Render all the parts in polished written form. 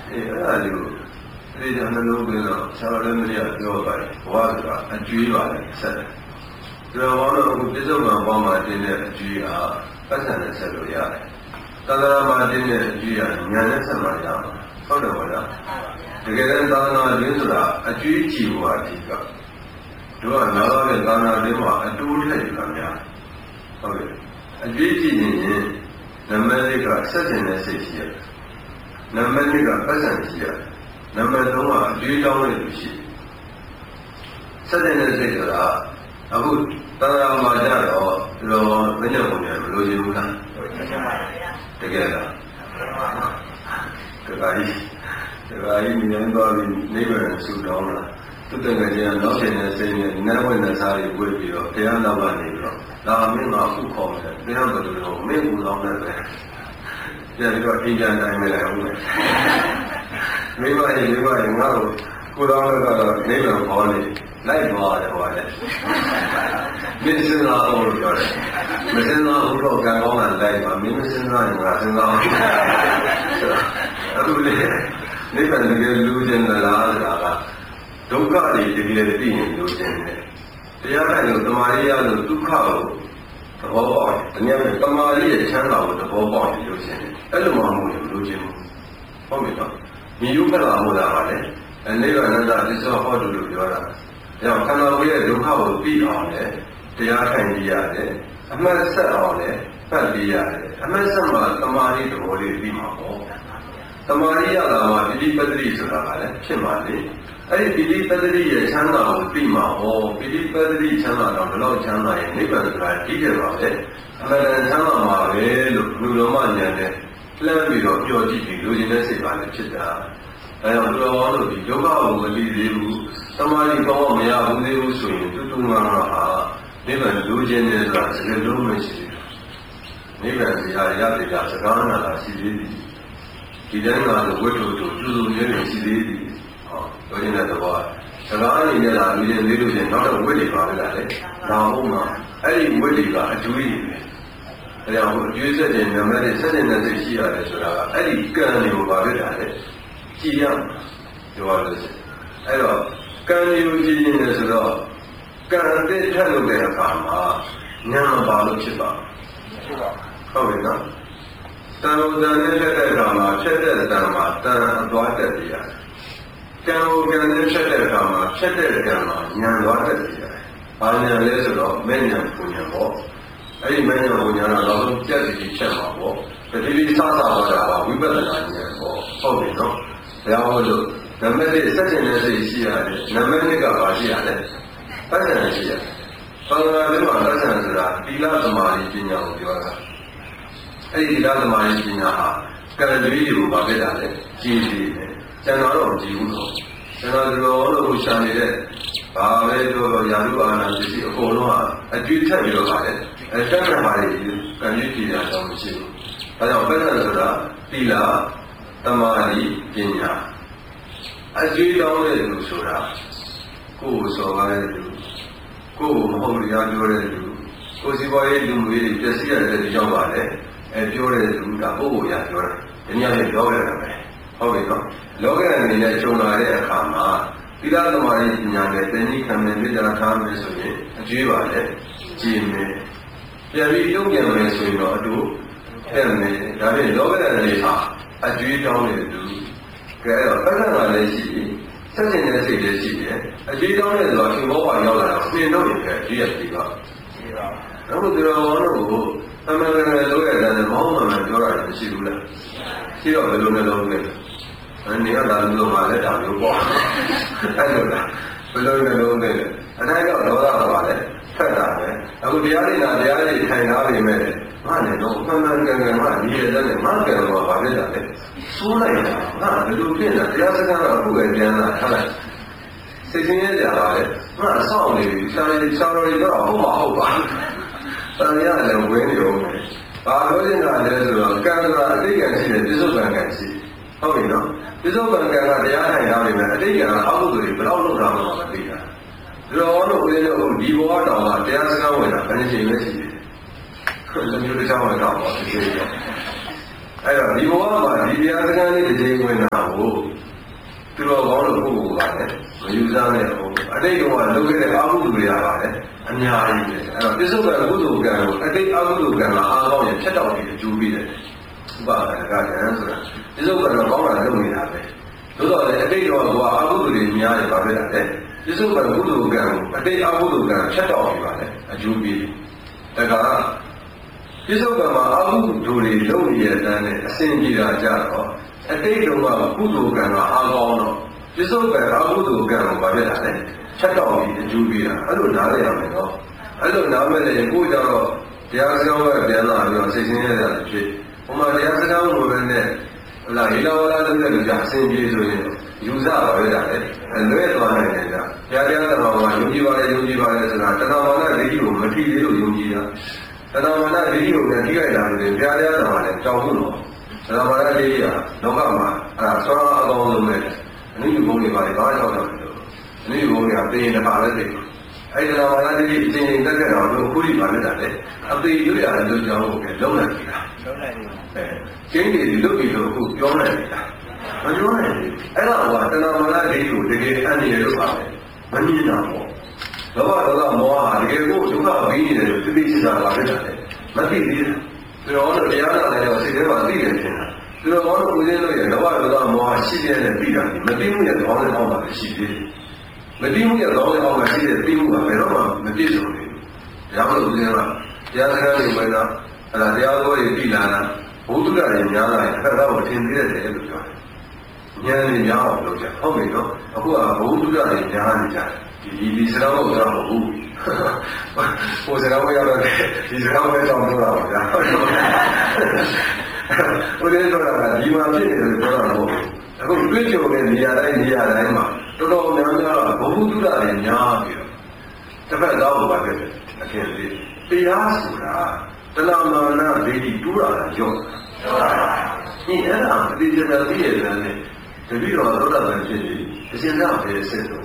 အဲ့ဒါလိုနှလုံးသွင်းတော့ဆရာတော်လည်းမရပြောပါတယ်ဘဝဆိုတာအကျွေးပါလေဆက်တယ်ဒါဘောတော့အခုပြစ္ဆုတ်ကံပေါင်းမှတင်းတဲ့အကျွေးဟာပတ်စံနဲ့ဆက်လို့ရတယ်သာသနာမှာတင်းတဲ့အကျွေးကဉာဏ်နဲ့ဆက်မှရမှာဟုတ်တယ်ဗောလားတကယ်တမ်းသာသနာ့ရင်းဆိုတာအကျွေးကြည့်ဖို့အဓိကတို့ကနားရတဲ့သာသနာ့ရင်းမှာအတူထည့်ယူတာများဟုတ်တယ်အကျွေးကြည့်ရင်နံပါတ်1ကဆက်စင်တဲ့စိတ်ရှိရတယ်နံပါတ်2ကပတ်စံရှိရတယ်နံပါတ်3ကအကျွေးတောင်းတဲ့လူရှိဆက်စင်တဲ့စိတ်ဆိုတာအခုသာသနာမှာကြတော့ဒီလိုမညံ့ပုံနဲ့မလို့ချင်ဘူးလားတကယ်လားတခါကြီးမြင်သွားပြီးနိဗ္ဗာန်ဆူတောင်းလာသူတကယ်ကြီးနောက်ရှင်တဲ့စိတ်နဲ့နတ်ဝင်တဲ့စားတွေဝေ့ပြီးတော့တရားနောက်ကနေပြီးတော့ဒါမင်းကအခုခေါ်မယ်တရားဘယ်လိုလုပ်မင်းကူလောင်းတဲ့ပဲပြန်ပြီးတော့အင်ဂျန်တိုင်းပဲလိုက်အောင်မိဘကြီးငါ့ကိုကိုတော်ကတော့နိဗ္ဗာန်ခေါ်နေလိုက်သွားတယ်ဟောတယ်မင်းစဉ်းစားအောင်လို့ပြောတယ်မစဉ်းစားဘူးတော့ကံကောင်းတာလိုက်ပါမင်းမစဉ်းစားရင်ငါစဉ်းစားအောင်အခုလေနိဗ္ဗာန်တကယ်လူချင်းလားဆိုတာကဒုက္ခတွေတကယ်သိရင်လူချင်းတယ်တရားထိုင်လို့တမာရီရလို့ဒုက္ခကိုသဘောပေါက်တယ်တကယ်တမာရီရဲ့ချမ်းသာကိုသဘောပေါက်တယ်လူချင်းတယ်အဲ့လိုမှမဟုတ်ဘူးလူချင်းဟုတ်ပြီနော်မြေရုပ်ခလာမို့လားပါလေနိဗ္ဗာန်တသစ္စာဟောတုလို့ပြောတာကြောင့်ခန္ဓာကိုယ်ရဲ့ဒုက္ခကိုသိအောင်လေတရားထိုင်ကြရတယ်အမှတ်ဆက်အောင်လေဖတ်ပြရတယ်အမှတ်ဆက်မှာတမာရီသဘောလေးသိမှာပေါ့တမာရီရတာမှာပိဋိပတ္တိဆိုတာကလည်းဖြစ်ပါလေအဲ့ဒီပိဋိပတ္တိရဲ့ချမ်းသာကိုသိမှာဟောပိဋိပတ္တိချမ်းသာတော့ဘယ်လောက်ချမ်းသာရင်နိဗ္ဗာန်ဆိုတာကြီးတယ်ပါလေအမှန်တန်ချမ်းသာမှာပဲလို့လူတော်မှဉာဏ်နဲ့လှမ်းပြီးတော့ပြောကြည့်ပြီးလူကျင်တဲ့စိတ်ပါလေဖြစ်တာအဲဒါလူတော်တို့ဒီဒုက္ခကိုမသိသေးဘူးတမာရီကောင်းမရဘူးသေးဘူးဆိုရင်တူငါဟာနိဗ္ဗာန်လူကျင်တယ်ဆိုတာစကားလုံးမရှိဘူးနိဗ္ဗာန်ဇာရတဲ့စကားနာတာရှိသေးတယ်ဒီတိုင်းမှာဝိတ္တုတို့ကျူစုနေနေရှိသေးတယ်ဟောပြောနေတဲ့တော့စကားအနေနဲ့လာလူကျင်သေးလို့ရှိရင်နောက်တော့ဝိတ္တိပါပဲလားလေဒါဟုတ်မှာအဲ့ဒီဝိတ္တိကအကျိုးရည်ပဲဒါကြောင့်အကျိုးဆက်တဲ့နံပါတ်ဆက်တဲ့စိတ်ရှိရတယ်ဆိုတာကအဲ့ဒီကံတွေကိုပါပဲတာလေကြည်ရပြောရလို့ရှိအဲ့တော့ကံယူကြည်နေတယ်ဆိုတော့ကံတဲ့ထက်လို့တဲ့အခါမှာဉာဏ်မပါလို့ဖြစ်ပါဟုတ်ပြီနော်တန်လို့တန်နဲ့ဖြစ်တဲ့အခါမှာဖြစ်တဲ့တန်မှာတန်အသွားတက်ပြရတယ်ကံကိုကံနဲ့ဖြစ်တဲ့အခါမှာဖြစ်တဲ့ကံမှာဉာဏ်သွားတက်ပြရတယ်ဘာဉာဏ်လဲဆိုတော့မဲ့ဉာဏ်ပူဉာဏ်ပေါ့အဲ့ဒီမဲ့ဉာဏ်ပူဉာဏ်ကတော့ကြက်စီဖြတ်မှာပေါ့တတိပိစသဟောတာဝိပဿနာဉာဏ်ပေါ့ဟုတ်ပြီနော်ဘယ်အောင်လို့နံပါတ်1စက်ကျင်တဲ့စိတ်ရှိရတယ်နံပါတ်2ကဘာရှိရလဲပတ်စံရှိရတယ်သာသနာ့မှာပတ်စံဆိုတာသီလသမာဓိပညာကိုပြောတာအဲ့ဒီသီလသမာဓိပညာဟာကံတည်းတွေကိုပါပဲတာလေကြည်ကြည်တယ်ကျန်တော့ကြည်ဘူးတော့ကျန်တော်လို့ရှာနေတဲ့ဘာပဲပြောရာလူအာနာပစ္စည်းအကုန်လုံးကအကျွေးထက်ပြီးတော့ပါလေတက်ရပါလေကံကြီးကြည်ရတော့မရှိဘူးဒါကြောင့်ပတ်စံဆိုတာသီလသမာဓိပညာအကျွေးတောင်းတဲ့လူဆိုတာကိုယ်စော်ကားတဲ့လူကိုယ်မဟုတ်တရားပြောတဲ့လူကိုယ်စီပွားရေးလူမျိုးတွေပြည့်စည်ရတဲ့ကြောင့်ပါလေပြောတဲ့လူကပုဂ္ဂိုလ်ရပြောတာဒီညနေပြောရတာပဲဟုတ်ပြီနော်လောကအနေနဲ့ကြုံလာတဲ့အခါမှာသီလသမာဓိပညာနဲ့သင်္ကြန်ခံမယ်မေတ္တာထားမယ်ဆိုရင်အကျွေးပါလေကြည်မယ်ပြန်ပြီးတုံ့ပြန်မယ်ဆိုရင်တော့အတူတဲ့မယ်ဒါဖြင့်လောကအနေဟာအကျွေးတောင်းတဲ့လူကဲတော့ပတ်သက်လာလည်းရှိပြီဆက်ကျင်တဲ့စိတ်လည်းရှိတယ်အကျွေးတောင်းတဲ့ဆိုတာရှင်ဘောပါရောက်လာတော့ပြင်တော့ရင်ကြည့်ရပြီပါတော့ဒီလိုတော့အမှန်တကယ်လို့ရတယ်မောင်းမှန်ပြောတာမရှိဘူးလားရှိတော့ဘယ်လိုလဲလုံးလဲအနေရတာလို့မှလည်းဒါမျိုးပေါ့အဲ့လိုလားဘယ်လိုလဲလုံးလဲအတိုင်းတော့ဒေါသပါလေဖက်တာပဲအခုတရားတွေထိုင်သားနေမဲ့ငါလည်းတော့မှန်မှန်ကန်ကန်မှဒီရတဲ့မှန်ကန်တော့ဗာဖြစ်တာလေဆိုးလိုက်တာငါဘယ်လိုဖြစ်လဲတရားစကားတော့အခုပဲပြန်လာထားလိုက်စိတ်ချင်းရကြပါလေငါအဆောင်နေပြီရှာတော်တွေတော့ဟုတ်မှာဟုတ်ပါတန်ရလည်းဝင်းနေအောင်ဘာလို့လဲဆိုတော့ကံဆိုတာအတိတ်ကံရှိတယ်ပြစ္ဆုတ်ကံကံရှိဟုတ်ပြီနော်ပြစ္ဆုတ်ကံကံကတရားထိုင်တာပဲအတိတ်ကံကအကုသိုလ်တွေဘယ်လောက်လုပ်တာမှမသိတာဒီတော့ဦးလေးတို့ဒီဘဝတောင်ကတရားစကားဝင်တာဘယ်နှချိန်လဲရှိတယ်လက်မျိုးတစ်ချောင်းဝင်တော့ဒီလိုအဲ့တော့ဒီဘဝမှာဒီတရားစကားလေးတစ်ချိန်ဝင်တာကိုသူတော်ကောင်းလို့ပုဂ္ဂိုလ်ကလည်းမယူဆနဲ့ဟုတ်အတိတ်ကလုပ်ခဲ့တဲ့အာဟုသူတွေကလည်းအများကြီးပဲအဲ့တော့ပြစ္ဆုတ်ကကုသိုလ်ကံကိုအတိတ်အာဟုသူကံကအားကောင်းရင်ဖြတ်တော်ပြီးအကျိုးပေးတယ်ဥပါဒကကံဆိုတာပြစ္ဆုတ်ကတော့ကောင်းတာလုပ်နေတာပဲသို့တော်လည်းအတိတ်ကအာဟုသူတွေများတယ်ပါပဲလားပြစ္ဆုတ်ကကုသိုလ်ကံကိုအတိတ်အာဟုသူကံဖြတ်တော်ပြီးပါလေအကျိုးပေးတယ်ဒါကပြစ္ဆုတ်ကမှာအာဟုသူတွေလုပ်နေတဲ့အတိုင်းနဲ့အစဉ်ပြေတာကြတော့အတိတ်ကကုသိုလ်ကံကအားကောင်းတော့ပြစ္ဆုတ်ကအာဟုသူကံကိုပါပဲလားဖြတ်တော်ပြီးအကျိုးပေးတာအဲ့လိုနားလည်ရမယ်နော်အဲ့လိုနားမဲ့လည်းကိုယ်ကြတော့တရားစကားကပြန်လာပြီးတော့စိတ်ဆင်းရဲတာဖြစ်ဟိုမှာတရားစကားကိုပဲနဲ့ဟလာဟိလာဝလာလုပ်တဲ့လူကအစဉ်ပြေဆိုရင်ယူဆပါပဲလားလွဲသွားနိုင်တယ်ကြာဘုရားတရားတော်မှာယုံကြည်ပါတယ်ဆိုတာတဏှာမာနဒိဋ္ဌိကိုမထိသေးလို့ယုံကြည်တာတဏှာမာနဒိဋ္ဌိကိုလည်းထိခိုက်တာလေဘုရားတရားတော်မှာလည်းကြောက်ဖို့တော့တဏှာမာနဒိဋ္ဌိကလောကမှာဆောရအကောင်းဆုံးပဲအနည်းဘုံတွေပါလေဘာကြောက်တာလဲအနည်းဘုံတွေကသိရင်တစ်ခါလည်းသိအဲ့ဒီတော့ဘာလဲဒီအချင်းချင်းတက်ခဲ့တော့အခုဒီပါလက်တာလေအသေးရွရတဲ့လူကြောင့်ကိုလုံးနိုင်ပြီလားလုံးနိုင်ပြီကျင်းတွေလွတ်ပြီးတော့အခုပြောနိုင်ပြီလားမပြောနိုင်ဘူးအဲ့တော့ဟိုတဏှာမာနဒိဋ္ဌိကိုတကယ်အနည်းလို့ပါပဲမမြင်တာပေါ့လောဘဒေါသမောဟတကယ်ကိုဒုက္ခပြီးနေတယ်လို့သိသိချင်တာပါပဲလေမသိသေးဘူးသူတော်တို့တရားနာလည်းတော့စိတ်ထဲမှာသိတယ်ထင်တာသူတော်တို့ကိုယ်ချင်းလို့ရလောဘဒေါသမောဟရှိတဲ့နဲ့ပြီးတာမသိမှုရဲ့ခေါင်းနဲ့အောက်မှာရှိသေးတယ်မသိမှုရဲ့ခေါင်းနဲ့အောက်မှာရှိတဲ့သိမှုကဘယ်တော့မှမပြည့်စုံဘူး။ဒါမှမဟုတ်ဦးဇင်းကတရားစကားတွေဝင်တော့အဲ့ဒါတရားတော်တွေပြည်လာတာဘုဒ္ဓဂါတွေများလာရင်အဲ့ဒါကိုထင်သေးတယ်လို့ပြောတယ်။ဉာဏ်တွေများအောင်လုပ်ကြ။ဟုတ်ပြီနော်။အခုကဘုဒ္ဓဂါတွေများနေကြတယ်။ဒီစကားကိုတော့မဟုတ်ဘူး။ဟိုစကားကိုရတော့ဒီစကားကိုတော့ပြောတာပါဗျာ။ဘုရားတော်ကဒီမှာဖြစ်နေတယ်ပြောတာမဟုတ်ဘူး။အခုတွေ့ကြုံတဲ့နေရာတိုင်းမှာတော်တော်များများဘုဟုတုဒ္ဒတွေများပြီးတော့တစ်ဖက်သားကိုပါခဲ့တယ်အခင်းလေးတရားဆိုတာတဏှာမာနဒိဋ္ဌိတူးတာရော့ဒီအဲ့ဒါအတိအကျသိရတယ်နဲ့တတိတော်သောတာပန်ဖြစ်ပြီးအရှင်သာပဲဆက်တော့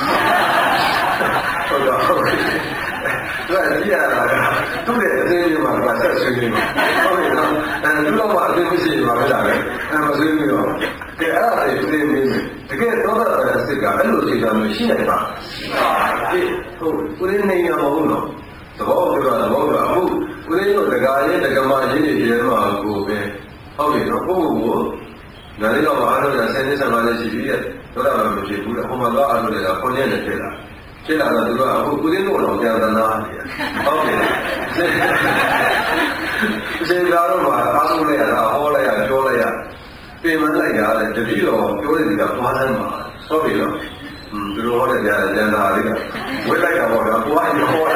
ဟုတ်တော့ဟုတ်တယ်ကြည့်ရတာကသူ့ရဲ့အသေးလေးမှာကဆက်ဆွေးနေမှာဟုတ်ပြီနော်သူတော့မှအသေးမရှိပါဘူးလားမဆွေးနေတော့ကဲအဲ့ဒါတွေသိနေတယ်တကယ်သောတာပန်အစစ်ကအဲ့လိုသိတာမျိုးရှိနိုင်ပါရှိပါဟုတ်ကိုရင်းနေရမဟုတ်တော့သဘောပြောတာဟုတ်လားဟုတ်ကိုရင်းတို့တကားရင်တကမာရင်းနေတယ်မှာကိုပဲဟုတ်ပြီနော်ကိုယ့်ကိုနားလေးတော့အားလုံးကဆယ်နှစ်15နှစ်ရှိပြီတဲ့သောတာပန်မဖြစ်ဘူးလေဟိုမှာတော့အားလုံးတွေက9ရက်နဲ့ဖြစ်လာတော့သူကအခုကိုရင်းတို့တော့ကြာသနာနေတယ်ဟုတ်တယ်စေတာတော့မှာအားလုံးလည်းဟောလိုက်ရပြောလိုက်ရပြင်မလိုက်တာလေတတိတော်ပြောတဲ့ဒီကသွားစမ်းပါဟုတ်ပြီနော်သူတို့ဟောတဲ့ကြားတဲ့ကျန်တာလေးကဝိလိုက်တာပေါ့ဗျာကိုကဟောတာ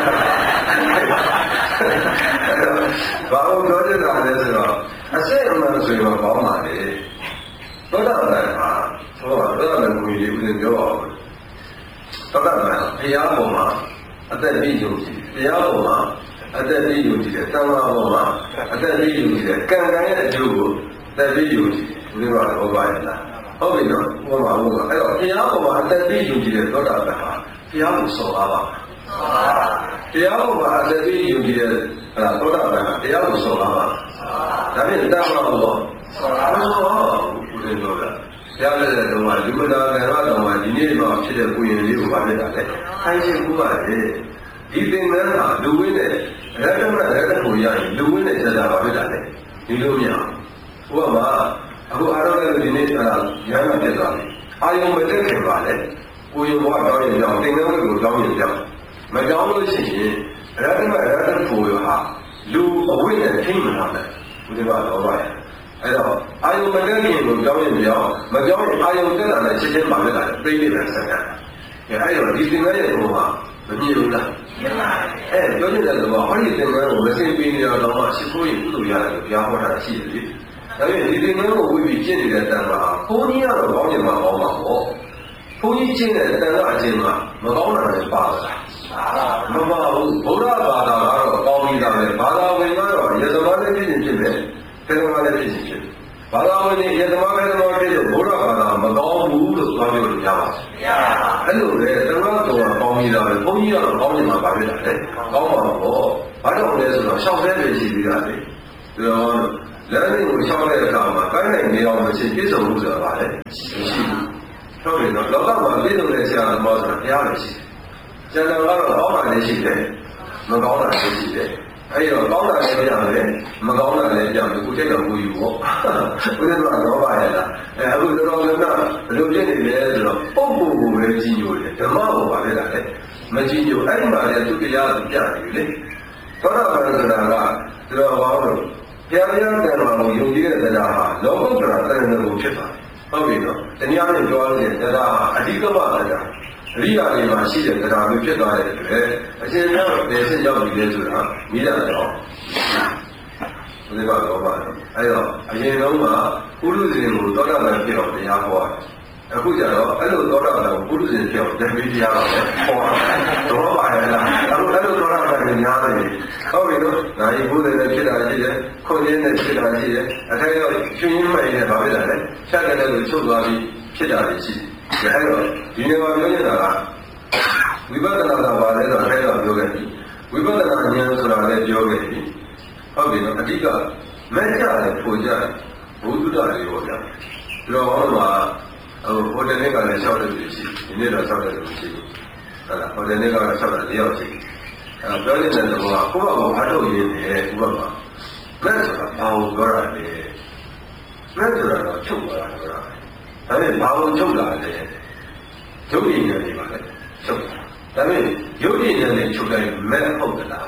ဘာလို့ပြောကြတာလဲဆိုတော့အစစ်အမှန်ဆိုရင်ဘာမှလေသောတာပန်ဟာသောတာပန်ကိုကြီးဦးဇင်းပြောအောင်သောတာပန်ဘုရားပေါ်မှာအသက်ကြီးယုံကြည်ဘုရားပေါ်မှာအသက်ကြီးယုံကြည်တယ်တန်ခါပေါ်မှာအသက်ကြီးယုံကြည်တယ်ကံကံရဲ့အကျိုးကိုအသက်ကြီးယုံကြည်ဘုရားတော်ဘာလဲလားဟုတ်ပြီနော်ဘုရားအဲ့တော့ဘုရားပေါ်မှာအသက်ကြီးယုံကြည်တဲ့သောတာပန်ဟာဘုရားကိုစော်ကားပါတရားပေါ်မှာအသက်ကြီးယုံကြည်တဲ့သောတာပန်ဟာတရားကိုစော်ကားပါဒါဖြင့်တန်ခါပေါ်တော့စော်ကားပါဘုရားတော်ကဘုရားလည်းတော့လူမနာကံတော်မှာဒီနေ့မှဖြစ်တဲ့ကိုယ်ရင်လေးကိုပါပြတာလေအဲရှင်ဘုရားလေဒီသင်္ကန်းဟာလူဝင်းနဲ့ရတ္တမရတ္တကိုရရင်လူဝင်းနဲ့ဆက်တာပါပြတာလေဒီလိုမျိုးဘုရားမှာအခုအားလုံးလည်းဒီနေ့ရဟန်းမှာပြသွားတယ်အာယုံမတက်ခင်ပါလေကိုယ်ရောတောင်းရင်ကြောင်းသင်္ကန်းကိုတောင်းရင်ကြောင်းမကြောင်းလို့ရှိရင်ရတ္တမရတ္တကိုရဟာလူအဝိနဲ့ထိမ့်လာတယ်ဘုရားတော်ပါရဲ့အဲ့တော့အာယုံမတက်ခင်ကိုကြောင်းရင်ကြောင်းမကြောင်းရင်အာယုံတက်လာတဲ့ချက်ချင်းပါပြတာလေပြိဋိဘံဆက်ကအဲ့တော့ဒီသင်္ကန်းရဲ့ဘုရားမပြေဘူးလားပြေပါဘူးပြောနေတဲ့ကတော့ဟောဒီသင်္ကန်းကိုမသိပြီးနေတော့မှရှိခိုးရင်ကုသိုလ်ရတယ်လို့ဘုရားဟောတာရှိတယ်လေဒါပေမဲ့ဒီသင်္ကန်းကိုဝိပြီးကျင့်နေတဲ့တန်ခါဘုန်းကြီးကတော့ကောင်းတယ်မှာကောင်းပါပေါ့ဘုန်းကြီးကျင့်တဲ့တန်ခါအကျင့်မှာမကောင်းတာလည်းပါလားမပါဘူးဘုရားဘာသာကတော့ကောင်းပြီးသားပဲဘာသာဝင်ကတော့ယသမားလည်းဖြစ်နေဖြစ်ပဲခေတ္တမလည်းဖြစ်နေဖြစ်ဘာသာဝင်ယသမားခေတ္တမဖြစ်လို့ဘုရားဘာသာမကောင်းဘူးလို့ပြောလို့ရပါဘူးအဲ့လိုလေတန်ခါတော်ကောင်းပြီးသားပဲဘုန်းကြီးကတော့ကောင်းတယ်မှာပါပဲလေကောင်းပါတော့ဘာကြောင့်လဲဆိုတော့ရှောက်ဆဲပဲရှိပြီးသားလေဒါတော့လမ်းကိုရှောင်းတဲ့အခါမှာကိုင်းနိုင်နေအောင်မဖြစ်ပြည့်စုံမှုဆိုတာပါလေမရှိဘူးဟုတ်ပြီနော်လောကမှာပြည့်စုံတဲ့ဆရာသမားဆိုတာဘုရားလည်းရှိတယ်ကျန်တော်ကတော့ကောင်းတာလည်းရှိတယ်မကောင်းတာလည်းရှိတယ်အဲ့တော့ကောင်းတာလည်းပြရတယ်မကောင်းတာလည်းပြမယ်ကိုတိတ်တော်ကိုယူပေါ့ဘုရားကတော့ပါရလားအခုတော်တော်များများဘယ်လိုဖြစ်နေလဲဆိုတော့ပုံပုံကိုပဲကြီးညိုတယ်ဓမ္မကိုပါလေလားမကြီးညိုအဲ့ဒီမှာလည်းသူတရားကိုပြတယ်လေသောတာပန်ဆိုတာကတော်ဘာလို့ဘုရားတရားတန်တော်ကိုယုံကြည်တဲ့တရားဟာလောကုတ္တရာတန်တော်ကိုဖြစ်ပါတယ်ဟုတ်ပြီနော်တရားနဲ့ပြောရတဲ့တရားဟာအဓိကမတရားအရိယာတွေမှာရှိတဲ့တရားမျိုးဖြစ်သွားတဲ့အတွက်အရှင်မြတ်ဘယ်ဆက်ရောက်ပြီလဲဆိုတာမိရတော့ဘုရားတော်ပါအဲ့တော့အရင်တုန်းကပုရုဇဉ်ကိုသောတာပန်ဖြစ်အောင်တရားဟောအခုကျတော့အဲ့လိုသောတာပန်ကိုပုရုဇဉ်ဖြစ်အောင်ဓမ္မတရားတော့ဟောတော့ပါရဲ့လားအခုအဲ့လိုသောတာပန်ကိုညားတယ်ဟုတ်ပြီနော်။နိုင်ဘုရားနဲ့ဖြစ်တာရှိတယ်။ခွန်ရင်းနဲ့ဖြစ်တာရှိတယ်။အထိုက်တော့ရှင်ရင်းမိုင်နဲ့ဘာဖြစ်တာလဲ။ဖြတ်တယ်လို့ချုပ်သွားပြီးဖြစ်တာရှိတယ်။အဲတော့ဒီနေရာပြောနေတာကဝိပဿနာကဘာလဲဆိုတော့အဲဒါပြောခဲ့ပြီ။ဝိပဿနာဉာဏ်ဆိုတာလည်းပြောခဲ့ပြီ။ဟုတ်ပြီနော်။အဓိကမက်ကြတယ်ပို့ကြတယ်ဘုဒ္ဓတွေပေါ့ဗျာ။ဒါတော့ဟောဟိုတယ်နဲ့ကလည်း၆တယ်ရှိ။ဒီနေ့တော့၆တယ်ရှိဘူး။ဟုတ်လား။ဟိုတယ်နဲ့ကတော့၆တယ်၄ယောက်ရှိ။ပြောနေတဲ့တော့ကိုယ့်ဘာကိုအားထုတ်ရင်းနဲ့ဥပမာမက်ဆိုတာဘာကိုပြောရလဲမက်ဆိုတာတော့ချုပ်သွားတာပြောတာဒါပေမဲ့ဘာကိုချုပ်လာလဲရုပ်ရည်နေပါလေချုပ်ဒါပေမဲ့ရုပ်ရည်နဲ့ချုပ်တိုင်းမက်ဟုတ်သလား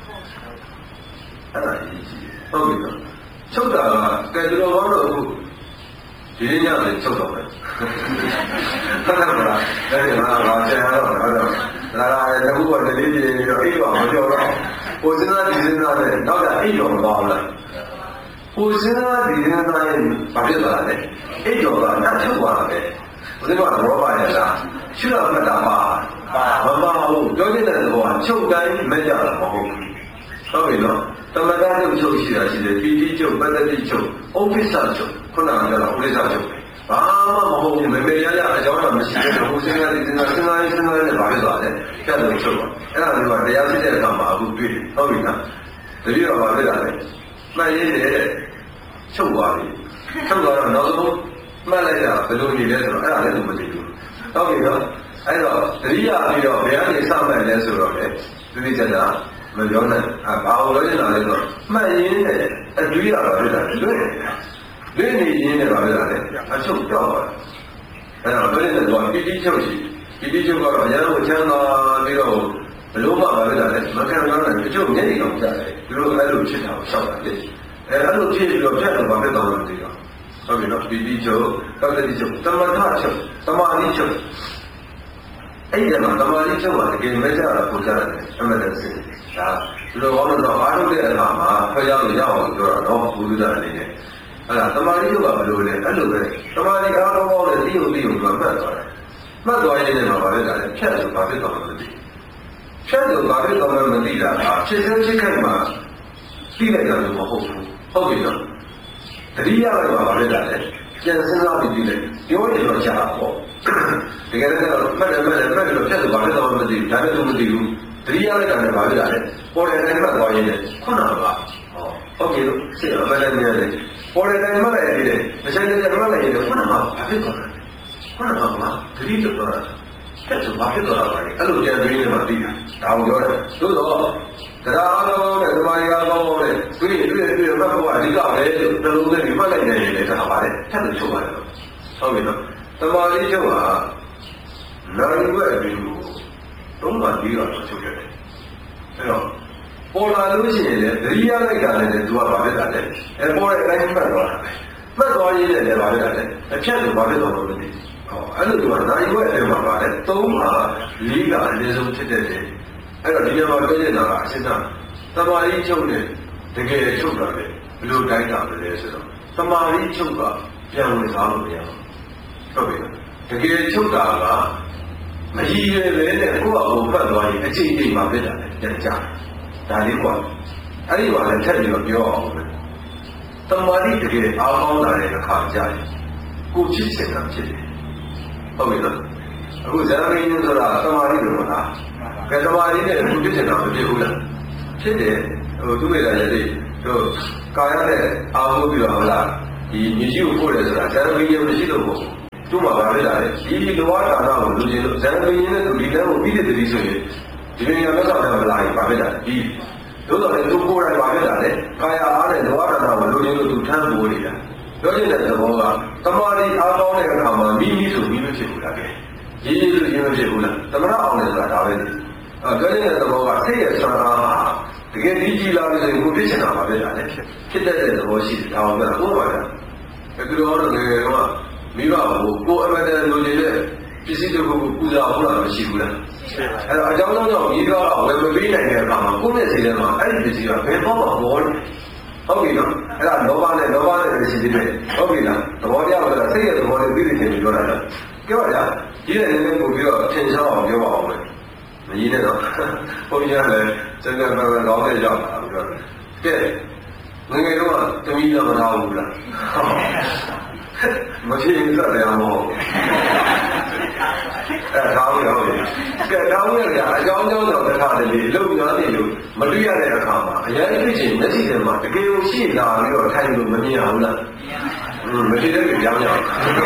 အဲ့ဒါကြီးဟုတ်ပြီနော်ချုပ်တာကကဲတော်ဘောတော့အခုဒီညလည်းချုပ်တော့မယ်ဟုတ်တယ်မလားအဲ့ဒီမှာဘာကျန်တော့အဲ့တော့လာတခုကတလေးကြီးနေတော့အိပ်တော့မပြောတော့ကိုစဉ်းစားဒီစဉ်းစားနဲ့တော့အိပ်တော့မပါဘူးလားကိုစဉ်းစားဒီစဉ်းစားနဲ့ဘာဖြစ်သွားလဲအိပ်တော့ကနှက်ထုတ်သွားတယ်ဘယ်တော့တော့ပါရလားရှုရမှတ်တာပါမပါဘူးပြောနေတဲ့ကောချုပ်တိုင်းမကြတာမဟုတ်ဘူးဟုတ်ပြီနော်သမထချုပ်ရှိတာရှိတယ်ပီတိချုပ်ပတ္တိချုပ်ဥပ္ပစ္စချုပ်ခုနကပြောတာဥပ္ပစ္စချုပ်ဘာမှမဟုတ်ဘူးမေမေရရအကြောင်းတော့မရှိဘူးဟိုစဉ်းစားစဉ်းစားနဲ့ဘာဖြစ်သွားလဲဖြတ်လို့ချုပ်သွားအဲ့ဒါမျိုးကတရားဖြစ်တဲ့အခါမှာအခုတွေ့တယ်ဟုတ်ပြီလားတတိယဘာဖြစ်တာလဲမှတ်ရင်းနဲ့ချုပ်သွားပြီချုပ်သွားတော့နောက်ဆုံးမှတ်လိုက်တာဘယ်လိုနေလဲဆိုတော့အဲ့ဒါလည်းသူမသိဘူးဟုတ်ပြီနော်အဲ့တော့တတိယပြီးတော့ဘယ်ကနေစမှတ်လဲဆိုတော့လေဒီနေ့ကျတာမပြောနဲ့ဘာလို့လဲဆိုတော့မှတ်ရင်းနဲ့အတွေ့အကြုံပါဖြစ်တာလွတ်နေရင်းနဲ့ပါပဲလားအချုပ်တော့ပါအဲ့တော့ဘယ်နဲ့တော့ပီတိချုပ်ရှိပီတိချုပ်ကတော့အရန်ကိုချမ်းသာပြီးတော့ဘလို့မှပါပဲလားမခံရနိုင်ဘူးအချုပ်မျက်နှာကောင်ကြားတယ်သူတို့အဲ့လိုဖြစ်တာကိုရှောက်တာလေအဲ့လိုဖြစ်ပြီးတော့ဖြတ်တော့ဘာဖြစ်သွားလဲမသိတော့ဟုတ်ပြီနော်ပီတိချုပ်ပတ္တိချုပ်သမထချုပ်သမာဓိချုပ်အဲ့ဒီမှာသမာဓိချုပ်ကတကယ်မကြတာကိုကြားတယ်အမှန်တည်းစစ်ဒါဒီလိုဟောလို့တော့အားထုတ်တဲ့အခါမှာဖျောက်လို့ရအောင်ပြောတာတော့ဘုရားအနေနဲ့အဲ့ဒါသမာဓိကဘယ်လိုလဲအဲ့လိုပဲသမာဓိအားကောင်းတဲ့သိုံကမှတ်သွားတယ်မှတ်သွားရင်လည်းဘာလဲဒါလည်းဖြတ်လို့ဘာဖြစ်သွားမှမသိဖြတ်လို့ဘာဖြစ်သွားမှမသိတာကဖြစ်စဖြစ်ခိုက်မှာသိလိုက်တာလို့မဟုတ်ဘူးဟုတ်ပြီနော်တတိယကဘာလဲဒါလည်းကျန်စဉ်းစားပြီးသိတယ်ပြောရင်တော့ရှားပေါ့တကယ်တော့မှတ်တယ်လို့ဖြတ်လို့ဘာဖြစ်သွားမှမသိဒါလည်းသူမသိဘူးတတိယကလည်းဘာလဲဒါလည်းပေါ်တယ်တိုင်းမှတ်သွားရင်လည်းခုနကဟုတ်ကဲ့လို့စိတ်အမှန်တည်းများတယ်ပေါ်တယ်တိုင်းမှတ်လိုက်တယ်အချိန်တည်းမှတ်လိုက်ရင်ခုနကဘာဖြစ်သွားလဲခုနကမှတတိယတော့ဆက်ဆိုဘာဖြစ်သွားတာလဲအဲ့လိုကြံပြီးနေမှသိတာဒါကိုပြောတယ်သို့တော့တရားအားကောင်းတဲ့ဓမ္မရာကောင်းတဲ့တွေ့မှတ်ဖို့အဓိကပဲလို့တလုံးနဲ့မှတ်လိုက်နေရင်လည်းဒါပါလေထပ်လို့ချုပ်ပါတယ်ဟုတ်ပြီနော်သမာဓိချုပ်ဟာနာရီဝက်ပြီးလို့သုံးပါးပြီးတော့ချုပ်ရတယ်အဲ့တော့ပေါ်လာလို့ရှိရင်လည်းဒရိယာလိုက်တာလည်းသူကဘာဖြစ်တာလဲပေါ်တဲ့အတိုင်းမှတ်သွားတာမှတ်သွားရင်းနဲ့လည်းဘာဖြစ်တာလဲအဖြတ်လို့ဘာဖြစ်တော့လို့မသိအဲ့လိုသူကနိုင်ရွက်တယ်မှာပါလေ၃ပါး၄ကအနည်းဆုံးဖြစ်တဲ့တယ်အဲ့တော့ဒီနေရာမှာပြောနေတာကအရှင်းသားသမာဓိချုပ်နဲ့တကယ်ချုပ်တာလေဘယ်လိုတိုင်းတာလဲဆိုတော့သမာဓိချုပ်ကပြန်ဝင်စားလို့မရဘူးဟုတ်ပြီတကယ်ချုပ်တာကမရည်ရွယ်ပဲနဲ့ကိုယ့်အကိုဖတ်သွားရင်အချိန်ချိန်မှာဖြစ်တာလေကြကြဒါလေးကအဲ့ဒီကလည်းထပ်ပြီးတော့ပြောအောင်ပဲတမာတိတကယ်အားကောင်းလာတဲ့အခါကျရင်ကိုချစ်ချင်တာဖြစ်တယ်ဟုတ်ပြီနော်အခုဇာမင်းဆိုတာတမာတိလို့မလားကဲတမာတိနဲ့ကိုချစ်ချင်တာမဖြစ်ဘူးလားဖြစ်တယ်ဟိုသူ့ရဲ့လည်းလေတို့ကာယနဲ့အာဟုပြီးတော့ဟုတ်လားဒီမြည်ရှိကိုပို့တယ်ဆိုတာဇန်နဝါရီမရှိလို့ပေါ့သူ့မှာဗာဖြစ်လာတယ်ဒီလောကဌာနကိုလူချင်းလို့ဇန်နဝါရီနဲ့သူဒီလည်းကိုပြီးတဲ့တည်းဆိုရင်ဒီလိုမျိုးတော့မလာရင်ဗာဖြစ်လာပြီးသို့တော်လည်းသူကိုယ်တိုင်ဗာဖြစ်လာတယ်ကာယအားနဲ့လောကဌာနကိုလူချင်းလို့သူထမ်းပိုးနေတာပြောချင်တဲ့သဘောကတမာရီအားကောင်းတဲ့အခါမှာမိမိဆိုပြီးမဖြစ်ဘူးလားကဲရေးရေးလို့ရေးမဖြစ်ဘူးလားသမဏအောင်တယ်ဆိုတာဒါပဲပြောချင်တဲ့သဘောကစိတ်ရဲ့ဆန္ဒဟာတကယ်ဒီကြည်လာလို့ဆိုရင်ကိုဖြစ်ချင်တာပါပဲလားဖြစ်တတ်တဲ့သဘောရှိတယ်ဒါအောင်ပြောတာဟုတ်ပါလားဒီလိုတော့ငယ်ငယ်တော့မိဘကိုအမတန်လိုချင်တဲ့ပစ္စည်းတွေကိုပူဇော်ဟုတ်လားမရှိဘူးလားအဲ့တော့အကြောင်းကြောင့်မိဘကဝယ်မပေးနိုင်တဲ့အခါမှာကိုယ့်ရဲ့စိတ်ထဲမှာအဲ့ဒီပစ္စည်းကဘယ်တော့မှပေါ်ဟုတ်ပြီနော်အဲ့ဒါလောဘနဲ့ရှိသေးတယ်ဟုတ်ပြီလားသဘောတရားဆိုတာစိတ်ရဲ့သဘောနဲ့သိသိချင်းပြောတာလားပြောပါဗျာဒီတဲ့နည်းနည်းပို့ပြီးတော့ထင်ရှားအောင်ပြောပါအောင်မယ်မကြီးနဲ့တော့ဘုန်းကြီးကလည်းစံကံပဲကောင်းတဲ့ရောက်တာပြောတယ်ကဲငယ်ငယ်တော့တမီးတော့မထားဘူးလားမဖြစ်ရင်စတယ်အောင်မဟုတ်ထားလို့ဟုတ်တယ်ကဲထားလို့ရအကြောင်းကြောင့်တော့တစ်ခါတလေလုံများနေလို့မတွေ့ရတဲ့အခါမှာအရင်ဖြစ်ချင်မျက်စိထဲမှာတကယ်ကိုရှိလာပြီးတော့ထိုင်လို့မမြင်အောင်လားမရှိတဲ့ကြကြောင်းကြောင့်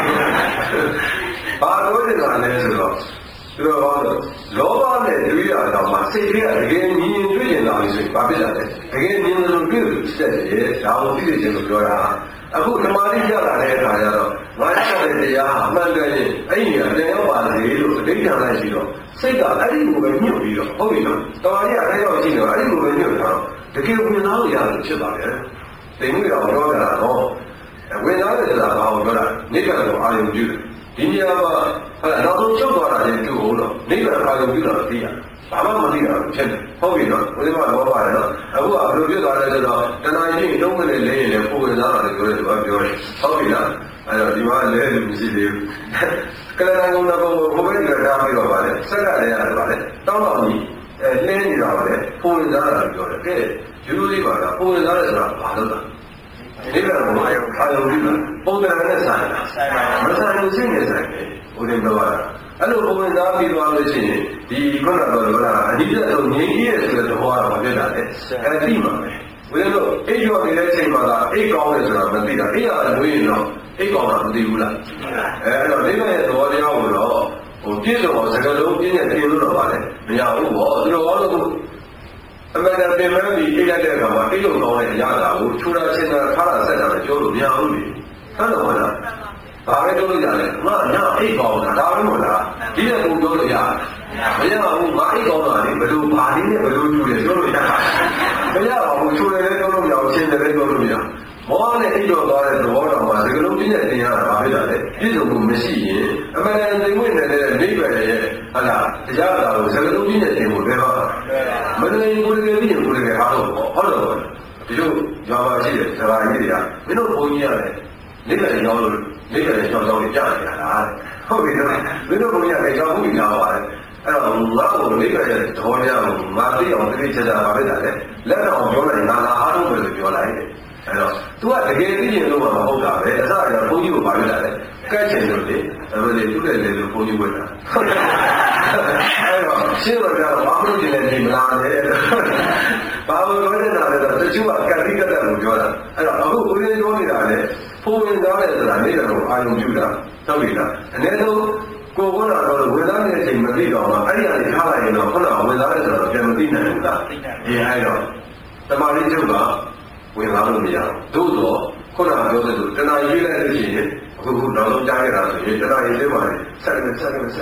ဘာလို့ဒီကလည်းဆိုတော့သူတို့ကလောဘနဲ့တွေ့ရတော့မှစိတ်ကတကယ်မြင်တွေ့ကျင်လာပြီဆိုရင်ဘာဖြစ်လဲတကယ်မြင်လို့တွေ့လို့စက်တယ်ဒါကိုသိချင်လို့ပြောတာအခုဓမ္မတိရလာတဲ့အခါကျတော့ငါရတဲ့တရားအမှန်တကယ်အဲ့ဒီအတင်ရောက်ပါလေလို့အဋ္ဌာန်လိုက်ပြီးတော့စိတ်ကအဲ့ဒီကိုပဲညှို့ပြီးတော့ဟုတ်ပြီနော်တမာရီကအဲ့ရောက်ရှိတော့အဲ့ဒီကိုပဲညှို့တာတကယ်ဝင်လာလို့ရတယ်ဖြစ်ပါလေတိမ်ငွေတော်ပြောတာတော့ဝင်လာတယ်ဆိုတာဘာကိုပြောတာနိဗ္ဗာန်ကိုအာရုံပြုတယ်ဒီနေရာမှာနောက်ဆုံးချုပ်သွားတာချင်းတူဟုတ်တော့နိဗ္ဗာန်အာရုံပြုတာသိရဘာမှမသိတာဖြစ်တယ်ဟုတ်ပြီနော်ဘုရားလောပါတယ်နော်အခုကဘယ်လိုဖြစ်သွားလဲဆိုတော့တဏှာကြီးတုံးမနဲ့လဲရင်လည်းပုံဝင်လာတာလည်းပြောတယ်သူကပြောတယ်ဟုတ်ပြီလားအဲ့တော့ဒီမှာလဲလို့မရှိသေးဘူးကလနာကုန်းတော့ဘုရားကြီးကတားပြီးတော့ပါလေစက်ကလည်းရတယ်ပါလေတောင်းတော့ကြီးနှင်းနေတာပါလေပုံဝင်လာတာပြောတယ်ကဲယူလို့လေးပါကပုံဝင်လာတယ်ဆိုတာဘာလို့လဲနိဗ္ဗာန်ကိုအာရုံပြုတာပုံစံနဲ့ဆိုင်တာမဆိုင်လို့စိတ်နဲ့ဆိုင်တယ်ဘုရင်ပြောတာအဲ့လိုပုံစံပြီးသွားလို့ရှိရင်ဒီခုနကတော့ပြောတာအဓိကဆုံးငြိမ်းကြီးရဲ့ဆိုတဲ့သဘောကတော့ဖြစ်လာတယ်အဲ့ဒီမှာပဲဘုရင်တို့အိပ်ကျော်နေတဲ့အချိန်မှာကအိပ်ကောင်းတယ်ဆိုတာမသိတာအိပ်ရတယ်လို့ရင်တော့အိပ်ကောင်းတာမသိဘူးလားအဲ့တော့နိဗ္ဗာန်ရဲ့သဘောတရားကိုတော့ပြည့်စုံအောင်စကားလုံးပြည့်နေတယ်လို့တော့ပါလေမရဘူးပေါ့သူတို့ဘာလို့အမှန်တကယ်ပြင်မဲ့ပြီးအိပ်ရတဲ့အခါမှာအိပ်လို့ကောင်းတဲ့အရာကိုချူတာချင်းတာထားတာဆက်တာလည်းပြောလို့မရဘူးလေဟုတ်တယ်မဟုတ်လားဘာပဲပြောလို့ရလဲငါညအိပ်ကောင်းတာဒါပဲမဟုတ်လားဒီတဲ့ကိုပြောလို့ရတယ်မရပါဘူးငါအိပ်ကောင်းတာလေဘယ်လိုဘာလေးနဲ့ဘယ်လိုကျူလဲပြောလို့ရတာမရပါဘူးချူတယ်လည်းပြောလို့မရဘူးချင်းတယ်လည်းပြောလို့မရမောဟနဲ့အိပ်တော့သွားတဲ့သဘောတော်မှာဒီကလုံးပြည့်တဲ့တင်ရတာဘာဖြစ်တာလဲပြည့်စုံမှုမရှိရင်အမှန်တန်သိဝင်နေတဲ့နိဗ္ဗာန်ရဲ့ဟာလားတရားတော်ကိုစကလုံးပြည့်တဲ့တင်ဖို့လည်းပါမတကယ်ကိုယ်တကယ်ပြည့်ကိုယ်တကယ်အားလို့ဟုတ်တယ်ဒီလိုရွာပါရှိတဲ့ဇာတိတွေကမင်းတို့ဘုန်းကြီးရတယ်နိဗ္ဗာန်ရောက်လို့နိဗ္ဗာန်ကြောင့်ကြားနေတာလားဟုတ်ပြီနော်မင်းတို့ဘုန်းကြီးကလည်းကြောက်မှုများပါတယ်အဲ့တော့ငါ့ကိုနိဗ္ဗာန်ရဲ့သဘောတရားကိုငါသိအောင်သိချင်တာပါပဲလားလက်တော်ပြောလိုက်ငါလာအားထုတ်မယ်လို့ပြောလိုက်တယ်အဲ့တော့ तू ကတကယ်သိချင်လို့မှမဟုတ်တာပဲအစကဘုန်းကြီးကိုပါပြလာတယ်ကဲချင်လို့လေဒါပေမဲ့သူ့လည်းလေလို့ဘုန်းကြီးဝင်တာအဲ့တော့ရှင်းတော့ကြတော့ဘာလို့ဒီလဲဒီမလားလေဘာလို့ပြောနေတာလဲဆိုတော့တချို့ကကတိကတ္တလို့ပြောတာအဲ့တော့အခုဦးရင်းပြောနေတာလေဖုန်းဝင်သားတယ်ဆိုတာနေတယ်ကိုအာရုံပြုတာဟုတ်ပြီလားအနည်းဆုံးကိုယ်ကတော့ဝင်သားတဲ့အချိန်မသိတော့မှအဲ့ဒီအရင်ထားလိုက်ရင်တော့ခုနကဝင်သားတယ်ဆိုတော့ပြန်မသိနိုင်ဘူးလားအဲ့တော့တမာရီချုပ်ကဝင်လာလို့မရဘူးသို့တော့ခုနကပြောတဲ့လိုတဏှာရေးလိုက်လို့ရှိရင်အခုနောက်ဆုံးကြားရတာဆိုရင်တဏှာရေးလေးပါလေဆက်နေအချက်ပေါင်း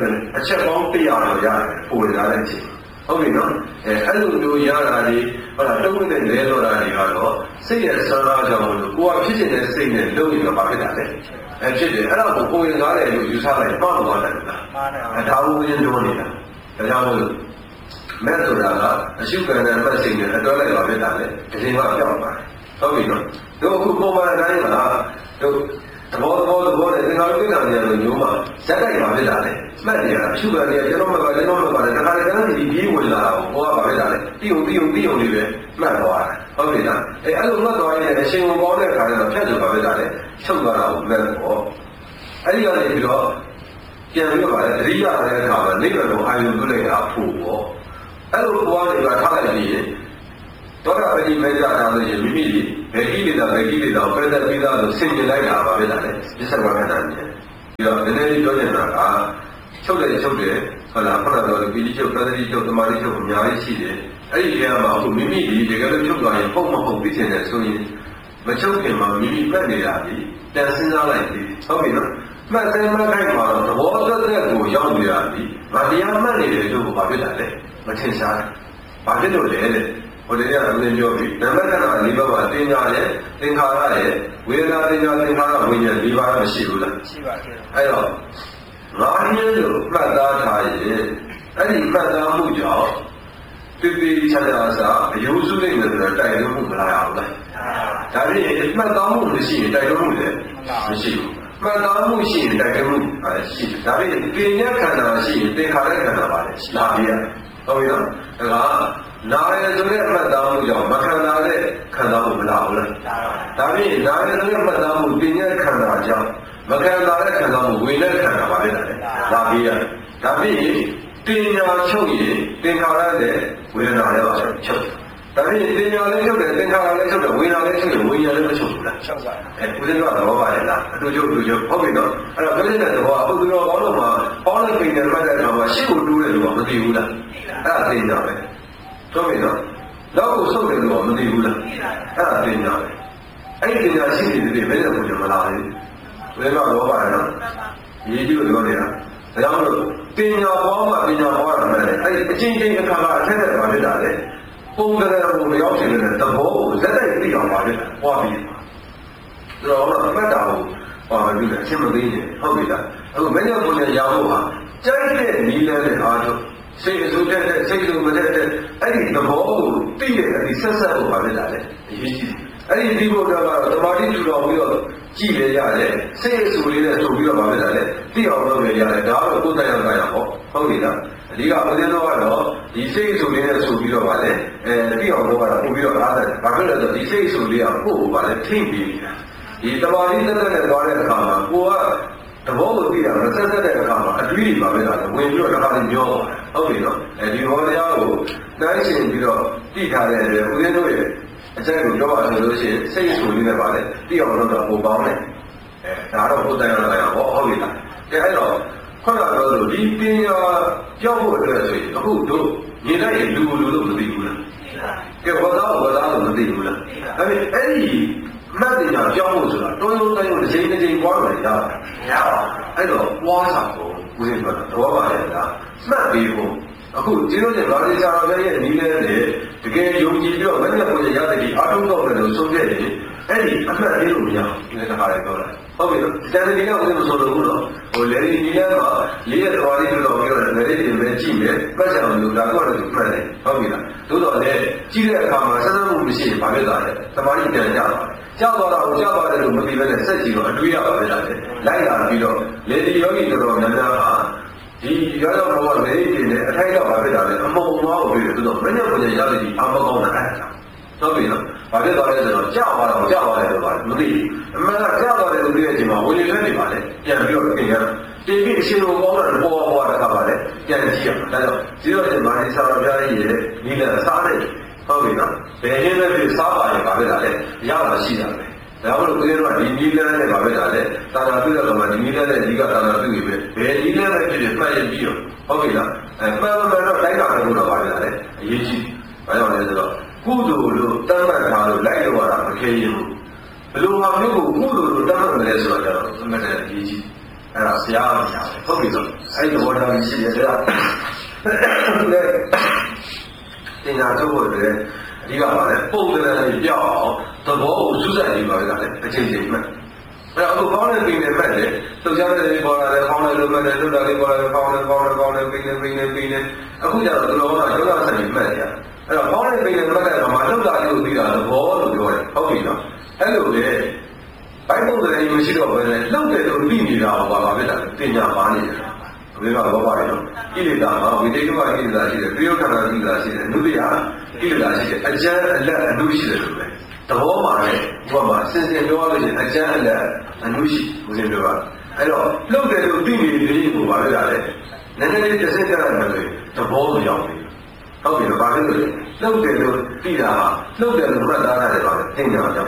100တော့ရတယ်ပိုဝင်လာတဲ့အချိန်ဟုတ်ပြီနော်အဲ့လိုမျိုးရတာဒီဟုတ်လားတုံးနဲ့လဲတော့တာတွေကတော့စိတ်ရဲ့ဆန္ဒကြောင့်လို့ကိုကဖြစ်နေတဲ့စိတ်နဲ့လုံးရင်တော့ဘာဖြစ်တာလဲဖြစ်တယ်အဲ့ဒါကိုကိုဝင်လာတယ်လို့ယူဆလိုက်မှမဟုတ်တယ်လားဒါဘူးရင်းပြောနေတာဒါကြောင့်မို့မဲ့ဆိုတာကအရှုခံတဲ့ပတ်စိတ်နဲ့အတွဲလိုက်ပါဖြစ်တာလေဒီချိန်မှပြောင်းပါတယ်ဟုတ်ပြီနော်တို့အခုပုံမှန်တိုင်းကတို့သဘောနဲ့သင်္ခါရကိစ္စတွေလို့ညိုးမှဇက်တိုက်ပါဖြစ်တာလေမှတ်နေရတာအရှုခံတွေကကျွန်တော်မှပါတခါတည်းကဒီပြေးဝင်လာတာကိုကပါဖြစ်တာလေတီုံလေးပဲမှတ်သွားတာဟုတ်ပြီလားအဲ့လိုမှတ်သွားရင်အရှင်ကိုပေါင်းတဲ့ခါကျတော့ဖြတ်လို့ပါဖြစ်တာလေချုပ်သွားတာကိုမဲ့ပေါ့အဲ့ဒီကနေပြီးတော့ပြန်ပြီးတော့အရိယာတဲ့အခါမှာနိဗ္ဗာန်ကိုအာရုံပြုလိုက်တာဖို့ပေါ့အဲ့လိုဘဝတွေကထားလိုက်ပြီးရင်သောတာပတိမေတ္တာထားလို့ရှိရင်မိမိဘယ်ကိလေသာပြည့်တဲ့ပြီးသားလို့ဆင်ကျင်လိုက်တာပါပဲလားလေပစ္စဝကဏ္ဍနဲ့ပြီးတော့နည်းနည်းပြောနေတာကချုပ်တယ်ဟုတ်လားခုနကတော့ပိဋိချုပ်သတ္တိချုပ်သမာဓိချုပ်အများကြီးရှိတယ်အဲ့ဒီနေရာမှာအခုမိမိဒီတကယ်လို့ချုပ်သွားရင်ပုံမဟုတ်သိချင်တယ်ဆိုရင်မချုပ်ခင်မှာမိမိမှတ်နေတာဒီတန်စဉ်းစားလိုက်ပြီဟုတ်ပြီနော်မှတ်တယ်မှတ်ခိုင်းမှာတော့သဘောသက်သက်ကိုရောက်နေတာဒီမတရားမှတ်နေတယ်လို့ဘာဖြစ်တာလဲမထင်ရှားဘာဖြစ်လို့လဲတဲ့ဟိုတည်းကအရင်ပြောပြီးနံပါတ်က၄ပါးမှာတင်ညာရဲ့သင်္ခါရရဲ့ဝေဒနာတင်ညာသင်္ခါရဝိညာဉ်၄ပါးမရှိဘူးလားရှိပါသေးတယ်အဲ့တော့ငါးရင်းလို့မှတ်သားထားရင်အဲ့ဒီမှတ်သားမှုကြောင့်တိတိကျကျအယုစုလေးနဲ့တိုက်လို့မှုမလာရဘူးလားဒါဖြင့်မှတ်သားမှုမရှိရင်တိုက်လို့မှုလည်းမရှိဘူးမှတ်သားမှုရှိရင်တိုက်လို့မှုရှိတယ်ဒါဖြင့်ပညာခန္ဓာရှိရင်သင်္ခါရခန္ဓာပါလေလာပြရဟုတ်ပြီနော်ဒါကနာရယ်ဆိုတဲ့မှတ်သားမှုကြောင့်မခန္ဓာတဲ့ခံစားမှုမလာဘူးလားဒါဖြင့်နာရယ်ဆိုတဲ့မှတ်သားမှုပညာခန္ဓာကြောင့်မခန္ဓာတဲ့ခံစားမှုဝိညာဉ်ခန္ဓာပါလေလာပြရဒါဖြင့်ပညာချုပ်ရင်သင်္ခါရတဲ့ဝေဒနာလည်းပါချုပ်ဒါဖြင့်ပညာလည်းချုပ်တယ်သင်္ခါရလည်းချုပ်တယ်ဝေဒနာလည်းချုပ်တယ်ဝိညာဉ်လည်းမချုပ်ဘူးလားချုပ်ပါတယ်ဦးဇင်းကတော့ပါရဲ့လားအတူချုပ်ဟုတ်ပြီနော်အဲ့တော့ပြည့်တဲ့သဘောကပုဂ္ဂိုလ်ကောင်းလို့မှာပေါင်းတဲ့ပင်နဲ့မှတ်တဲ့အခါမှာရှေ့ကိုတိုးတယ်လို့မသိဘူးလားအဲ့ဒါသိကြပဲဟုတ်ပြီနော်နောက်ကိုဆုတ်တယ်လို့မသိဘူးလားအဲ့ဒါသိကြပဲအဲ့ဒီပညာရှိနေတဲ့ဘယ်နဲ့ကိုကြမလာဘူးဘယ်တော့ပါရဲ့နော်ရေးကြည့်လို့ပြောနေတာဒါကြောင့်လို့ပညာပေါ်မှာပညာပေါ်တာနဲ့အဲ့ဒီအချင်းချင်းအခါကအထက်နဲ့ပါဖြစ်တာလေပုံစံကိုမရောက်ချင်တဲ့သဘောကိုလက်တိုက်သိအောင်ပါဖြစ်တာဟောပြီးဒါတော့မှတ်တာကိုဟောပြီးအချင်းမသိနေဟုတ်ပြီလားအခုမင်းတို့ကိုလည်းရဖို့ဟာကြိုက်တဲ့နီးတဲ့အားထုတ်စိတ်အစိုးတဲ့စိတ်လိုမတဲ့အဲ့ဒီသဘောကိုသိတဲ့အဲ့ဒီဆက်ဆက်ကိုပါဖြစ်တာလေအရေးကြီးအဲ့ဒီဒီဘုရားကတော့သမာဓိထူတော်ပြီးတော့ကြည့်လေရတယ်စိတ်အဆူလေးနဲ့ဆိုပြီးတော့ဗာဖြစ်တာလေသိအောင်လုပ်လေရတယ်ဒါကတော့ကိုယ်တိုင်ရဟောဟုတ်ပြီလားအဓိကဦးဇင်းတော်ကတော့ဒီစိတ်အဆူလေးနဲ့ဆိုပြီးတော့ဗာလေသိအောင်လုပ်ရတာပို့ပြီးတော့အားတယ်ဘာဖြစ်လဲဆိုဒီစိတ်အဆူလေးကကိုယ်ကိုဗာလေထိမ့်ပြီးနေတာဒီတမာတိသက်သက်နဲ့သွားတဲ့အခါမှာကိုကသဘောကိုသိတာမဆက်ဆက်တဲ့အခါမှာအတွေ့အကြုံပါပဲလားဝင်ပြီးတော့တစ်ခါတည်းပြောဟုတ်ပြီနော်ဒီဘောတရားကိုနိုင်ရှင်ပြီးတော့သိထားတဲ့ဦးဇင်းတို့ရဲ့အကျဉ်းကိုပြောပါဆိုလို့ရှိရင်စိတ်ဆူလေးနဲ့ပါလေသိအောင်လုပ်တော့ပုံပေါင်းတယ်ဒါတော့ဘုဒ္ဓရလာရဟောဟုတ်ပြီလားအဲ့တော့ခုနကတော့ဒီပညာကြောက်ဖို့အတွက်ဆိုရင်အခုတို့မြင်လိုက်ရင်လူလို့မသိဘူးလားဝသားလို့မသိဘူးလားအဲ့ဒီမှတ်တယ်ကြောက်ဖို့ဆိုတာတွန်းတစ်ချိန်ပွားလို့ရတာမရပါဘူးအဲ့တော့ပွားတာကိုဦးဇင်းကတော့ပါရဲ့လားမှတ်ပြီးဖို့အခုကျင်းလို့ကျဗာလိစာတော်ရဲ့နီးလဲတဲ့တကယ်ယုံကြည်ပြီးတော့မညက်ပေါ်ရတဲ့ဒီအာထုံးတော့တယ်လို့ဆိုခဲ့တယ်အဲ့ဒီအမှတ်လေးလို့မရဘူးဒီတစ်ခါလေးပြောလိုက်ဟုတ်ပြီနော်တန်တီကဦးဇင်းမဆိုလို့ဘူးနော်ဟိုလေဒီနီးလဲမှာလေးရတော်လေးလို့ပြောတယ်လေဒီပဲကြည့်မယ်ပတ်ချအောင်လို့ဒါကတော့မှတ်တယ်ဟုတ်ပြီလားသို့တော်လည်းကြည့်တဲ့အခါမှာစမ်းမှုမရှိရင်ဘာဖြစ်သွားလဲသမာဓိတန်ကြပါကြောက်သွားတာကိုကြောက်ပါတယ်လို့မသိဘဲနဲ့စက်ကြည့်တော့အတွေးရပါပဲလားလိုက်လာပြီးတော့လေဒီယောဂီတော်များများဟာဒီရောရောဘောလေဒီနဲ့အထိုက်တော့ပါဖြစ်တာလေအမုံမောကိုပြီးတော့မင်းတို့ကရတဲ့ဒီအမကောင်းတာအဲ့ဒါဟုတ်ပြီနော်ဘာဖြစ်သွားလဲဆိုတော့ကြောက်သွားတယ်လို့ပါမသိဘူးအမှန်ကကြောက်သွားတယ်လို့ပြောတဲ့အချိန်မှာဝင်လေနေပါလေပြန်ပြီးတော့ပြင်ရတင်ပြီးအရှင်တော်ကောင်းတာပေါ်တာပါလေပြန်ကြည့်ရမှာဒါကြောင့်ဒီတော့ဒီမာနစာတော်ပြားကြီးရဲ့ဒီနဲ့စားတယ်ဟုတ်ပြီနော်ဘယ်ရင်းလဲဖြစ်စားပါရင်ပါပဲလားလေရတာရှိတာပဲဒါမှမဟုတ်ဦးဇင်းတို့ကဒီနည်းလမ်းနဲ့ပါပဲလားလေတာနာပြုတဲ့ကမှဒီနည်းလမ်းနဲ့အဓိကတာနာပြုနေပဲဘယ်နည်းလမ်းပဲဖြစ်ဖြစ်မှတ်ရပြီးတော့ဟုတ်ပြီလားမှန်တော့တိုင်းတာလို့တော့ပါပဲလားလေအရေးကြီးဘာကြောင့်လဲဆိုတော့ကုသိုလ်လို့တတ်မှတ်ထားလို့လိုက်လို့ရတာမခဲရင်ဘူးဘယ်လိုမှမျိုးကိုကုသိုလ်လို့တတ်မှတ်မလဲဆိုတော့အမှန်တည်းအရေးကြီးအဲ့ဒါဆရာမညာဟုတ်ပြီဆိုအဲ့ဒီဘောတော်ကြီးရှိတယ်ဒါတင်ညာထုတ်ဖို့လည်းအဓိကပါလေပုံစံနဲ့ပြောင်းအောင်သဘောကိုစူးစိုက်နေပါလေအချိန်ချင်းမှအဲ့တော့အခုကောင်းတဲ့ပင်တွေမှတ်တယ်သူကြောင့်လည်းပေါ်လာတယ်ကောင်းတယ်လို့မှတ်တယ်လွတ်တာလေးပေါ်လာတယ်ကောင်းတယ်ပင်နေအခုကျတော့ဒီလိုကယောဂဆိုင်မှတ်ရအဲ့တော့ကောင်းတဲ့ပင်တွေမှတ်တဲ့အခါမှာလွတ်တာလေးကိုသိတာသဘောလို့ပြောတယ်ဟုတ်ပြီနော်အဲ့လိုလေဘိုင်းပုံစံကြီးမရှိတော့ဘဲနဲ့လှုပ်တယ်လို့သိနေတာဟောပါပဲလားတင်ညာပါနေတယ်ဘယ်တော့ပါလဲနော်ကိလေသာမှာဝိသေကကိလေသာရှိတယ်ပြယုခန္ဓာကိလေသာရှိတယ်နုတ္တိယကိလေသာရှိတယ်အကျဉ်းအလက်အနုရှိတယ်လို့ပဲသဘောမှာလည်းဘုရားမှာစင်စင်ပြောရလို့ရှိရင်အကျဉ်းအလက်အနုရှိဦးဇင်းပြောတာအဲ့တော့လှုပ်တယ်လို့သိနေသေးကိုပါလဲရတယ်နည်းနည်းလေးတစ်စက်ကြရတယ်ဆိုသဘောကိုရောက်ပြီဟုတ်ပြီဘာဖြစ်လို့လဲလှုပ်တယ်လို့သိတာဟာလှုပ်တယ်လို့မှတ်သားရတယ်ပါပဲသင်ညာကြောင့်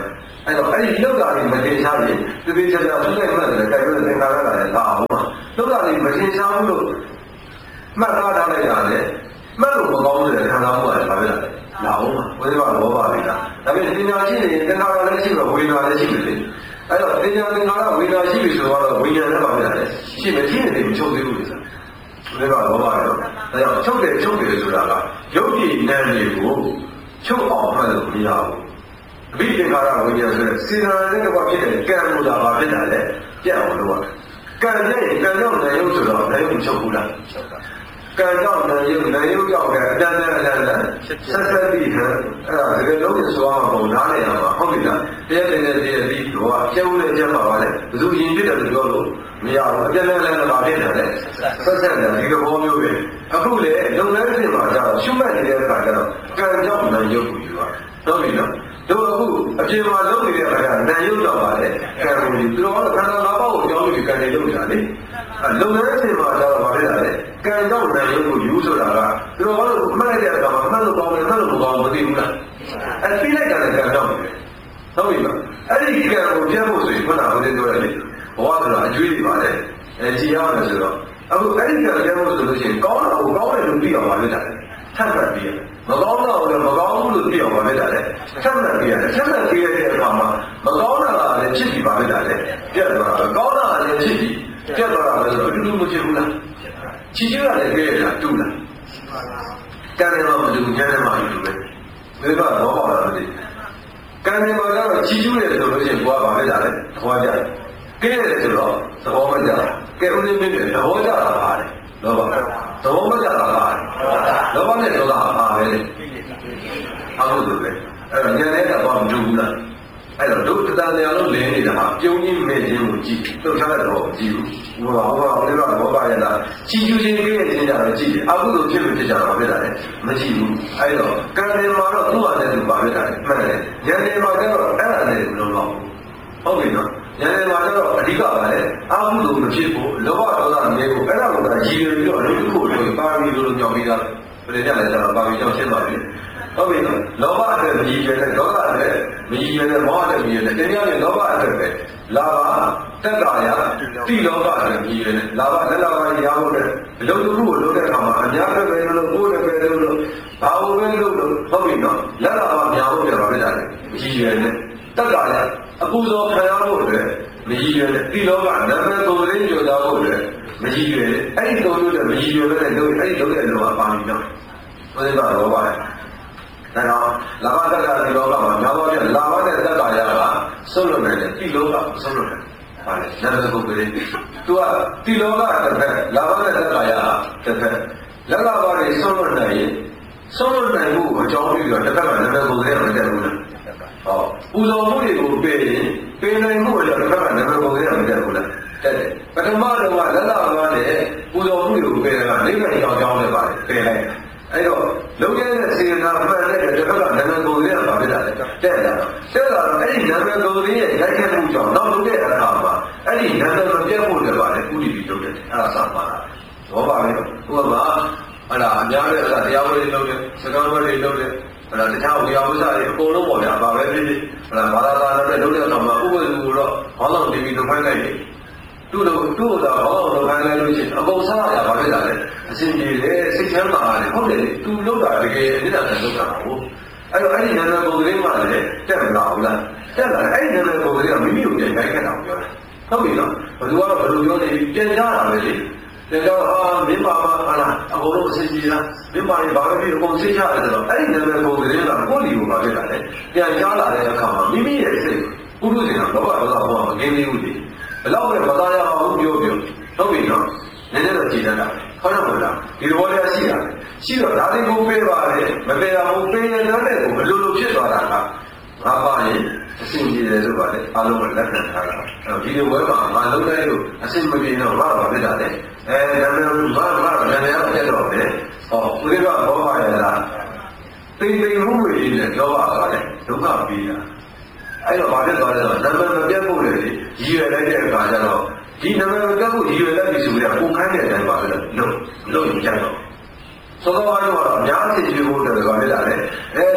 အဲ့တော့အဲ့ဒီလောက်တာတွေမတင်ရှားရင်တပည့်ချာချာသူ့နဲ့မှတ်တယ်ကြိုက်လို့သင်္ခါရတာလည်းလာအောင်ပါလောက်တာတွေမတင်ရှားဘူးလို့မှတ်သားထားလိုက်တာလေမှတ်လို့မကောင်းတဲ့ခံစားမှုကလည်းဘာပဲလဲလာအောင်ပါဝိသေဘလောဘပဲလားဒါပေမဲ့ပညာရှိနေရင်သင်္ခါရလည်းရှိတော့ဝိညာဉ်လည်းရှိတယ်လေအဲ့တော့ပညာသင်္ခါရဝိညာဉ်ရှိပြီဆိုတော့ဝိညာဉ်လည်းဘာပဲလဲရှိမယ်ရှိနေတယ်မချုပ်သေးဘူးလေဆိုဝိသေဘလောဘရောဒါကြောင့်ချုပ်တယ်ဆိုတာကရုပ်ကြည်နာမ်တွေကိုချုပ်အောင်မှတ်လို့မရဘူးအဘိဓမ္မာရဝိညာဉ်ဆိုတဲ့စေတနာနဲ့ကဖြစ်တဲ့ကံမူတာဘာဖြစ်တာလဲပြတ်အောင်လုပ်ရကံနဲ့ကံကြောင့်နာယုတ်ဆိုတော့နာယုတ်ချုပ်ဘူးလားချုပ်တာကံကြောင့်နာယုတ်ကြောင့်လည်းအတန်းနဲ့ဆက်ဆက်ပြီးဟဲ့အဲ့ဒါတကယ်လို့ဆိုအောင်ပုံနားနေရမှာဟုတ်ပြီလားတရားတဲ့ပြီးတော့ကျုံးနဲ့ကျက်ပါပါလေဘယ်သူရင်ဖြစ်တယ်လို့ပြောလို့မရဘူးအတန်းနဲ့လည်းဘာဖြစ်တယ်လဲဆက်ဆက်တယ်ဒီလိုမျိုးပဲအခုလေလုံနေတဲ့ပြင်မှာကျတော့ရှုမှတ်နေတဲ့အခါကျတော့ကံကြောင့်နာယုတ်ကိုယူရဟုတ်ပြီနော်တို့အခုအပြင်မှာလုပ်နေတဲ့အခါကျနာယုတ်တော့ပါလေကံကိုသူတို့ကခန္ဓာ၅ပါးကိုကြောင်းပြီးကံတွေလုပ်နေတာလေလုံနေတဲ့ပြင်မှာကျတော့ဘာဖြစ်တာလဲကံကြောင့်နာယုတ်ကိုယူဆိုတာကသူတို့ကမှတ်လိုက်တဲ့အခါမှာမှတ်လို့ကောင်းတယ်မှတ်လို့မကောင်းမသိဘူးလားအဲ့ပြီးလိုက်တာလည်းကံကြောင့်ပဲဟုတ်ပြီလားအဲ့ဒီကံကိုပြတ်ဖို့ဆိုရင်ခုနကဦးလေးပြောတယ်လေဘဝဆိုတာအကျွေးတွေပါလေကြည်ရမယ်ဆိုတော့အခုအဲ့ဒီကံပြတ်ဖို့ဆိုလို့ရှိရင်ကောင်းတာကိုကောင်းတယ်လို့ပြီးအောင်ပါလေတာထပ်မှတ်ပြီးမကောင်းတော့လည်းမကောင်းဘူးလို့ပြအောင်ပါလေတာလေထပ်မှတ်ပြီးရတယ်ထပ်မှတ်ပြီးရတဲ့အခါမှာမကောင်းတာကလည်းဖြစ်ပြီးပါလေတာလေပြတ်သွားတာကောင်းတာကလည်းဖြစ်ပြီးပြတ်သွားတာလည်းဆိုအတူတူမဖြစ်ဘူးလားချီကျကလည်းပြည့်ရတာတူလားကံနဲ့မှမတူဉာဏ်နဲ့မှတူပဲဒီကတော့ဘာပါလဲကံနဲ့မှတော့ချီကျတယ်ဆိုလို့ရှိရင်ကိုကပါလေတာလေသဘောကျတယ်ကဲတယ်ဆိုတော့သဘောမကျတာကဲဦးလေးမင်းတွေသဘောကျတာပါတယ်လောဘသဘောမကျတာပါတယ်လောဘနဲ့ဒေါသပါပဲလေအမှုတူပဲအဲ့တော့ဉာဏ်နဲ့တော့မတူဘူးလားအဲ့တော့ဒုက္ခတန်တရားလုံးလင်းနေတာဟာပြုံးကြီးမဲ့ခြင်းကိုကြည့်လှုပ်ရှားတဲ့တော့ကြည့်ဘူးဟိုဦးလေးကဘောပါရတာချီကျူးခြင်းပြည့်တဲ့ခြင်းကြတော့ကြည့်တယ်အကုသိုလ်ဖြစ်လို့ဖြစ်ကြတာဖြစ်တာလေမကြည့်ဘူးအဲ့တော့ကံတယ်မှာတော့သူ့ဟာနဲ့သူပါဖြစ်တာလေမှန်တယ်ဉာဏ်တယ်မှာကျတော့အဲ့ဒါနဲ့မလုံးတော့ဟုတ်ပြီနော်ဉာဏ်တယ်မှာတော့အဓိကပါလေအကုသိုလ်မဖြစ်ဘူးလောဘဒေါသမနေဘူးအဲ့ဒါကိုတော့ရည်ရွယ်ပြီးတော့အလုပ်တစ်ခုလို့ပါရမီလို့ကြောက်ပြီးသားဘယ်လိုကြလဲဆိုတော့ပါရမီကြောင့်ရှင်းပါပြီဟုတ်ပြီနော်လောဘအတွက်မရည်ရွယ်တဲ့ဒေါသအတွက်မရည်ရွယ်တဲ့မောဟအတွက်မရည်ရွယ်တဲ့တရားနဲ့လောဘအတွက်ပဲလာဘတက်တာရတိလောဘအတွက်မရည်ရွယ်တဲ့လာဘလက်လာဘရဖို့တဲ့အလုပ်တစ်ခုကိုလုပ်တဲ့အခါမှာအများပဲပဲလို့ကိုယ်လည်းပဲလို့ဘာလို့ပဲလို့ဟုတ်ပြီနော်လက်လာဘများဖို့ပြပါမယ်လားမရည်ရွယ်တဲ့တက်တာရအပူဇော်ခံရဖို့အတွက်မရည်ရွယ်တဲ့တိလောဘနာမည်ကိုယ်ရင်းကြိုးစားဖို့အတွက်မရည်ရွယ်တဲ့အဲ့ဒီသုံးမျိုးနဲ့မရည်ရွယ်တဲ့လို့အဲ့ဒီလုပ်တဲ့လောဘပါပြီနော်ဘယ်လိုလောဘလဲဒါတော့လာဘတက္ကဒီလောကမှာများသောဖြင့်လာဘနဲ့တက္ကရာကဆုံးလွတ်နိုင်တယ်တိလောကဆုံးလွတ်တယ်။ဟာလေနာမည်ကိုပဲသူကတိလောကတစ်ဖက်လာဘနဲ့တက္ကရာတစ်ဖက်လက်လာဘတွေဆုံးလွတ်နိုင်ရင်ဆုံးလွတ်နိုင်မှုကိုအကြောင်းပြုပြီးတော့တစ်ဖက်ကနာမည်ကိုလည်းမတက်ဘူးလား။ဟောပူဇော်မှုတွေကိုပေးရင်ပေးနိုင်မှုကိုလည်းတစ်ဖက်ကနာမည်ကိုလည်းမတက်ဘူးလား။တက်တယ်။ပထမတော့ကလက်လာဘနဲ့ပူဇော်မှုတွေကိုပေးတယ်ကနိဗ္ဗာန်ရောက်ကြောင်းလည်းပါတယ်ပေးလိုက်အဲ့တော့လုံးကျတဲ့စေနာမှန်တဲ့တစ်ခါကနာမည်ကိုလည်းပါဖြစ်တာလေတဲ့လာတော့အဲ့ဒီနာမည်ကိုလည်းရိုက်ခတ်မှုကြောင့်နောက်လုပ်တဲ့အခါမှာအဲ့ဒီနာမည်မပြတ်ဖို့လည်းပါလေဥဒိပြီးလုပ်တယ်အဲ့ဒါစပါတာဘောပါပဲဟိုကအဲ့ဒါအများနဲ့တရားဝဲလုပ်တယ်စကားဝဲလုပ်တယ်အဲ့ဒါတခြားဝေယဝိဇ္ဇတွေအကုန်လုံးပေါ့ဗျာပါပဲဖြစ်ဖြစ်အဲ့ဒါဘာသာသာနဲ့လုပ်တဲ့အခါမှာဥပ္ပဒေကိုတော့ဘောလုံးတီဗီလုပ်ခိုင်းလိုက်တယ်သူ့တော့ဘောလုံးခိုင်းလိုက်လို့ရှိရင်အကုန်စားရပါပဲလားလေအစဉ်ပြေတယ်စိတ်ချမ်းသာတယ်ဟုတ်တယ်သူလုပ်တာတကယ်အနစ်အကျလုပ်တာဟုတ်အဲ့တော့အဲ့ဒီနာမည်ကိုယ်ကလေးမှလည်းတက်မလာဘူးလားတက်လာအဲ့ဒီနာမည်ကိုယ်ကလေးကမိမိကိုပြန်ရိုက်ခဲ့တာကိုပြောတာဟုတ်ပြီနော်ဘယ်သူကတော့ဘယ်လိုပြောနေပြန်ကြတာပဲလေပြန်တော့မင်းပါမဟာလားအကုန်လုံးအစဉ်ပြေလားမင်းပါရင်ဘာပဲဖြစ်အကုန်စိတ်ချရတယ်ဆိုတော့အဲ့ဒီနာမည်ကိုယ်ကလေးကကိုယ့်လီကိုပါဖြစ်လာတယ်ပြန်ကြားလာတဲ့အခါမှာမိမိရဲ့စိတ်ပုရုသေကလောဘဒေါသဘောမကင်းသေးဘူးလေဘယ်တော့မှမသားရအောင်ပြောဟုတ်ပြီနော်နည်းနည်းတော့ကြည်တတ်တာဟုတ်တော့မလားဒီလိုတရားရှိတာရှိတော့ဒါတွေကိုပေးပါလေမပေးရဘူးပေးရတဲ့ကိုဘယ်လိုဖြစ်သွားတာကငါပါရင်အဆင်ပြေတယ်ဆိုပါလေအားလုံးကလက်ခံထားတာဒီလိုဝဲမှာငါလုံးတိုင်းလို့အဆင်မပြေတော့ဘာပါဖြစ်တာလဲဒါပေမဲ့ဘာလည်းရပြတ်တော့ပဲဟောဦးလေးကဘောပါရလားတိမ်တိမ်မှုတွေနဲ့လောဘကလည်းဒုက္ခပြီးတာအဲ့တော့ဘာဖြစ်သွားလဲဆိုတော့နာမည်မပြတ်ဖို့လေရည်ရွယ်လိုက်တဲ့အခါကျတော့ဒီနာမည်ကကိုရည်ရွယ်လိုက်ပြီဆိုရင်ကိုခိုင်းတဲ့အတိုင်းပါပဲလို့ကြိုက်တော့သောတော်ဘာလို့ကတော့အများကြီးကြည့်ဖို့တယ်ဆိုတာလေလှုပ်တာဖြစ်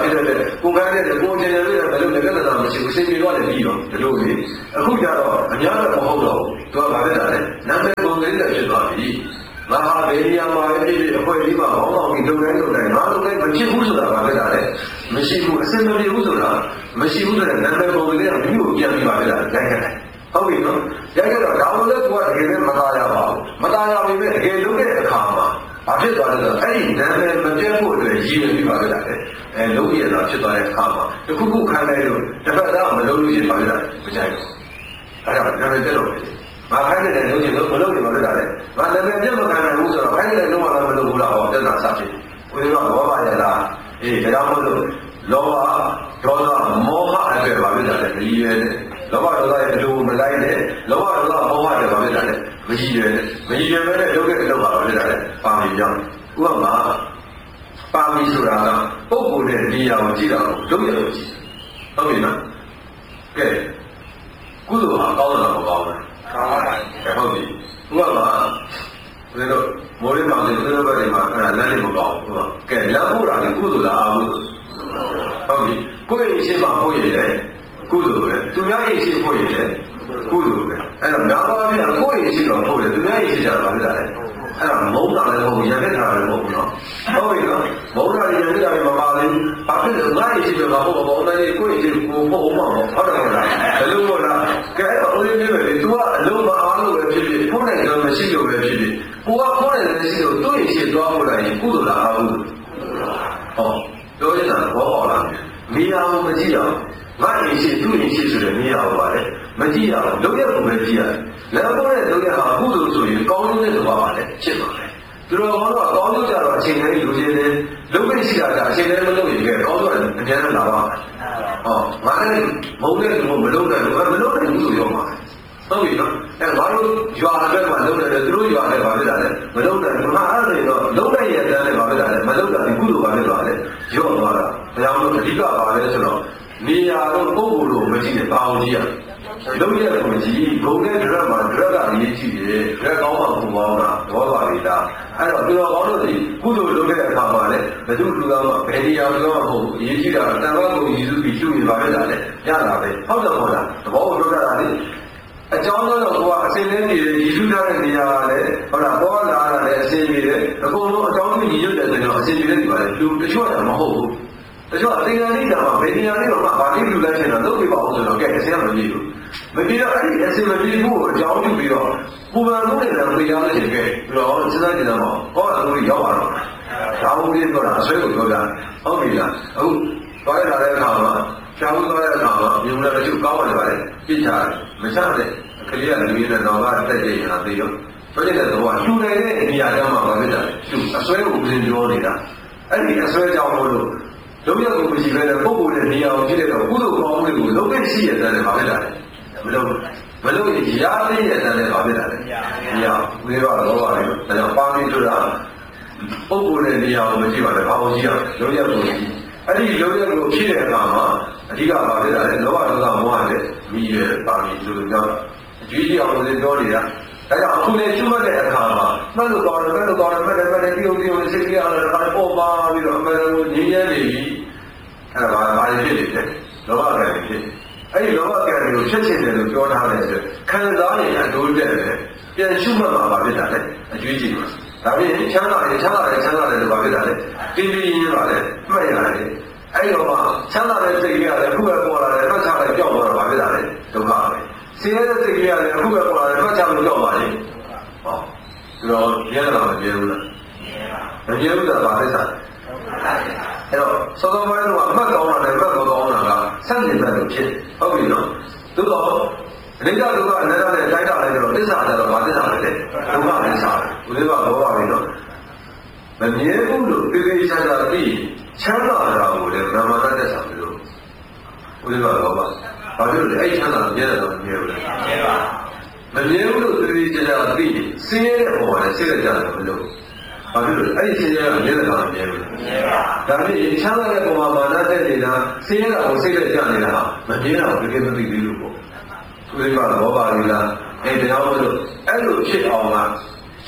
ဖြစ်တဲ့ကိုခိုင်းတဲ့ကိုချင်တယ်လို့လည်းမလုပ်နဲ့ကတ္တနာမရှိဘူးစိတ်ပြေတော့လည်းပြီးတော့ဒီလိုလေအခုကျတော့အများတော့မဟုတ်တော့သူကဗာဖြစ်တာလေနာမည်ပုံလေးနဲ့ဖြစ်သွားပြီငါဟာဘယ်နေရာမှာဖြစ်ဖြစ်အခွင့်အရေးမှာဘောင်းအောင်ပြီးလုပ်တိုင်းငါတို့လည်းမဖြစ်ဘူးဆိုတာဗာဖြစ်တာလေမရှိဘူးအစင်မပြေဘူးဆိုတာမရှိဘူးဆိုတဲ့နာမည်ပုံလေးကမိကိုပြန်ပြီးဗာဖြစ်တာရိုက်ခဲ့တယ်ဟုတ်ပြီနော်ရိုက်ခဲ့တော့ဒါမှလည်းသူကတကယ်လည်းမသားရပါဘူးမသားရပေမဲ့တကယ်လုပ်တဲ့အခါမှာဘာဖြစ်သွားလဲဆိုတော့အဲ့ဒီနာမည်မပြတ်ဖို့အတွက်ရည်ရွယ်ပြီးပါကြတယ်လုံးရတာဖြစ်သွားတဲ့အခါမှာတခုခုခံလိုက်လို့တစ်ဖက်သားမလုံးလို့ရှိပါကြတယ်မကြိုက်ဘူးအဲ့ဒါနာမည်ပြတ်လို့ငါခိုင်းတဲ့လုံးချင်းလုံးမလုံးနေပါကြတယ်ငါနာမည်ပြတ်မခံနိုင်ဘူးဆိုတော့ခိုင်းတဲ့လုံးကလည်းမလုံးဘူးလားဟောတက်တာစဖြစ်ကိုယ်ကဘောပါရလားအေးဒါကြောင့်မို့လို့လောဘဒေါသမောဟအဲ့ဒါပါပြတယ်ရည်ရွယ်တယ်လောဘဒေါသရဲ့အလိုမလိုက်နဲ့လောဘဒေါသမောဟတွေပါပြတယ်မကြည့်ရပဲနဲ့လုပ်တဲ့အလုပ်ပါပြတယ်ပါမီကြောင့်ဥပမာပါမီဆိုတာကပုဂ္ဂိုလ်နဲ့နေရာကိုကြည့်တော့လုပ်ရလို့ကြည့်ဟုတ်ပြီနော်ကဲကုသိုလ်ဟာကောင်းတာမကောင်းဘူးကောင်းပါတယ်ဟုတ်ပြီဥပမာဘယ်လိုမိုးရင်းမှာဒီလိုဘက်တွေမှာအဲ့ဒါလမ်းတွေမကောင်းဘူးကဲလမ်းဖို့တာလည်းကုသိုလ်လားအာဟုဟုတ်ပြီကိုယ့်ရဲ့အရှိမဖို့ရတယ်ကုသိုလ်ပဲသူများရဲ့အရှိဖို့ရတယ်ကုသိုလ်ပဲအဲ့တော့များပါးပြန်ကိုယ့်ရဲ့အရှိတော်ဖို့တယ်သူများရဲ့အရှိကြတာဖြစ်တာလေအဲ့ဒါမုန်းတာလည်းမဟုတ်ဘူးရတဲ့တာလည်းမဟုတ်ဘူးနော်ဟုတ်ပြီနော်မုန်းတာရတဲ့တာလည်းမပါဘူးဘာဖြစ်လဲငါ့ရဲ့အရှိတော်ကဟုတ်မဟုတ်လဲကိုယ့်ရဲ့အရှိကိုဖို့အောင်မဟုတ်တယ်မလားဘယ်လိုမို့လားကဲအဲ့တော့ဦးရင်းနေပဲလေ तू ကအလုံးမအားလို့ပဲဖြစ်ဖြစ်ဖို့နိုင်တော့မရှိလို့ပဲဖြစ်ဖြစ်ကိုကဖို့နိုင်တယ်ရှိလို့သူ့ရဲ့အရှိသွားဖို့လိုက်ရင်ကုသိုလ်လားအားဘူးဟောပြောနေတာဘောပေါက်လာမိအောင်မကြည့်အောင်ငါ့ရင်ရှိသူ့ရင်ရှိဆိုတဲ့မိအောင်ပါလေမကြည့်အောင်လုပ်ရဖို့ပဲကြည့်ရတယ်လည်းပေါ်တဲ့လုပ်ရဟာကုသိုလ်ဆိုရင်ကောင်းတဲ့သဘောပါလေဖြစ်ပါလေသူတော်ကောင်းတော့ကောင်းလို့ကြတော့အချိန်တိုင်းလူချင်းတွေလုပ်လို့ရှိတာကအချိန်တိုင်းမလုပ်ရင်ကောင်းတော့အကျဉ်းလာပါဟောငါလည်းမုံတဲ့လူမလုပ်နိုင်ဘူးမလုပ်နိုင်ဘူးဆိုရောမှာဟုတ်ပြီနော်အဲငါတို့ရွာဘက်မှာလုပ်တယ်သူတို့ရွာလည်းပါဖြစ်တာလေမလုပ်နိုင်ဘူးဟာအဲ့ဒါဆိုတော့လုပ်နိုင်ရတဲ့လည်းပါဖြစ်တာလေမလုပ်တာဒီကုသိုလ်ပါဖြစ်သွားတယ်ရော့သွားတာဘယ်အောင်လို့အဓိကပါလဲဆိုတော့နေရာတော့ပုဂ္ဂိုလ်လို့မကြည့်နဲ့ပါအောင်ကြည့်ရလုံးရကိုကြည့်ဂုံတဲ့ဒရက်မှာဒရက်ကအရေးကြီးတယ်ဒရက်ကောင်းမှပူပေါင်းတာဒေါသတွေဒါအဲ့တော့သူတော်ကောင်းတို့ဒီကုသိုလ်လုပ်တဲ့အခါမှာလည်းဘယ်သူလူသားမှဘယ်နေရာလူသားမှမဟုတ်ဘူးအရေးကြီးတာတန်ခါကိုရည်စုပြီးရှုနေပါလေလားလေရတာပဲဟုတ်တယ်ဟုတ်လားသဘောကိုပြောတာလေအကြောင်းတော့ကိုကအစင်းလေးနေရည်စုထားတဲ့နေရာကလည်းဟုတ်လားပေါ်လာတာလည်းအစင်းနေတယ်အကုန်လုံးအကြောင်းကြီးရည်ရွတ်တယ်ဆိုတော့အစင်းနေတယ်ဒီပါလေလူတချို့ကမဟုတ်ဘူးတချို့အသင်္ကန်းလေးတာမှာဘယ်နေရာလေးတော့မှဗာတိလူလိုက်ချင်တော့လုပ်ပြပါဦးဆိုတော့ကဲအစင်းမကြည့်ဘူးမကြည့်တော့အဲ့ဒီအစင်းမကြည့်ဘူးကိုအကြောင်းပြုပြီးတော့ပူပန်မှုတွေလည်းပြရလို့ရှိခဲ့တော့စဉ်းစားကြည့်တော့ဟောအလိုရောက်လာတော့ဒါမှမဟုတ်တော့အဆွဲကိုပြောတာဟုတ်ပြီလားအခုသွားရတဲ့အခါမှာရှားဖို့သွားတဲ့အခါမှာမြုံလည်းတချို့ကောင်းတယ်ပါလေပြစ်ချတယ်မချတဲ့ကလေးကလူရင်းတော့ကတက်ကြရတာသိရောဆိုတဲ့တော့လူနေတဲ့နေရာကျမှပါဖြစ်တာသူအဆွဲကိုပြင်ပြောနေတာအဲ့ဒီအဆွဲကြောင့်လို့လုံးရကိုမရှိဘဲနဲ့ပုဂ္ဂိုလ်နဲ့နေရာကိုကြည့်တဲ့တော့ကုသိုလ်ကောင်းမှုတွေကိုလုံးဝရှိရတဲ့ပါဖြစ်တာမလို့ရင်ရာသိရတဲ့ပါဖြစ်တာလေနေရာဝေးတော့တော့ပါလေဒါကြောင့်ပါမီဆိုတာပုဂ္ဂိုလ်နဲ့နေရာကိုမရှိပါနဲ့ဘာလို့ကြည့်ရလုံးရကိုကြည့်အဲ့ဒီလုံးရကိုဖြစ်တဲ့အခါမှာအဓိကပါဖြစ်တာလေလောဘဒေါသမောဟနဲ့မိရပါမီဆိုလို့ကြောင့်အကြီးကြီးအောင်လည်းပြောနေတာဒါကြောင့်အခုလည်းကျွတ်တဲ့အခါမှာမှတ်လို့ကောင်းတယ်မှတ်လို့ပြုံပြုံစိတ်ကြီးအောင်လည်းပေါ်ပါပြီးတော့အမှန်ကိုငြင်းရဲနေပြီအဲ့ဒါဘာဖြစ်နေလဲလောဘကံဖြစ်အဲ့ဒီလောဘကံကိုဖြစ်ချင်တယ်လို့ပြောထားတယ်ဆိုခံစားနေအတိုးတက်တယ်ပြန်ရှုမှတ်မှာဖြစ်တာလေအကျွေးကြည့်ပါဒါပြင်ချမ်းသာတယ်လို့ဘာဖြစ်တာလဲတင်းတင်းရင်းပါလေမှတ်ရတယ်အဲ့ဒီတော့မှချမ်းသာတဲ့စိတ်ကြီးကလည်းအခုပဲပေါ်လာတယ်ဖတ်ချလိုက်ကြောက်သွားတော့ဘာဖြစ်တာလဲဒုက္ခပဲဆင်းရဲတဲ့စိတ်ကြီးကလည်းအခုပဲပေါ်လာတယ်ဖတ်ချလို့ကြောက်ပါလေဟောဒါတော့ရဲတာမပြေဘူးလားမပြေဘူးဆိုတာဘာလဲစားအဲ့တော့စောစောပိုင်းတော့အမှတ်ကောင်းတာနဲ့အမှတ်မကောင်းတာကဆန့်ကျင်ဘက်လို့ဖြစ်ဟုတ်ပြီနော်သို့တော့အနိစ္စဒုက္ခအနတ္တနဲ့တိုက်တာလိုက်တော့သစ္စာကြတော့ဘာသစ္စာလဲဒုက္ခသစ္စာဦးလေးကတော့ပါပြီနော်မမြဲဘူးလို့ပြေပြေချာချာပြီးချမ်းသာတာကိုလည်းဗြဟ္မာတတ်တဲ့ဆံလို့ဦးလေးကတော့ပါဘာလို့လဲအဲ့ချမ်းသာမြဲတယ်တော့မမြဲဘူးလားမြဲပါမမြဲဘူးလို့ပြေပြေချာချာပြီးဆင်းရဲတဲ့ပုံကလည်းစိတ်ကြတယ်မလို့ဘာဖြစ်လို့အဲ့ဒီဆင်းရဲကမြဲတယ်တော့မမြဲဘူးလားမြဲပါဒါဖြင့်ချမ်းသာတဲ့ပုံမှာမာနတဲ့နေတာဆင်းရဲတာကိုစိတ်နဲ့ကြနေတာဟာမမြဲတာကိုပြေပြေမသိသေးလို့ပေါ့သူကလောဘကြီးလားအဲ့တရားမလို့အဲ့လိုဖြစ်အောင်က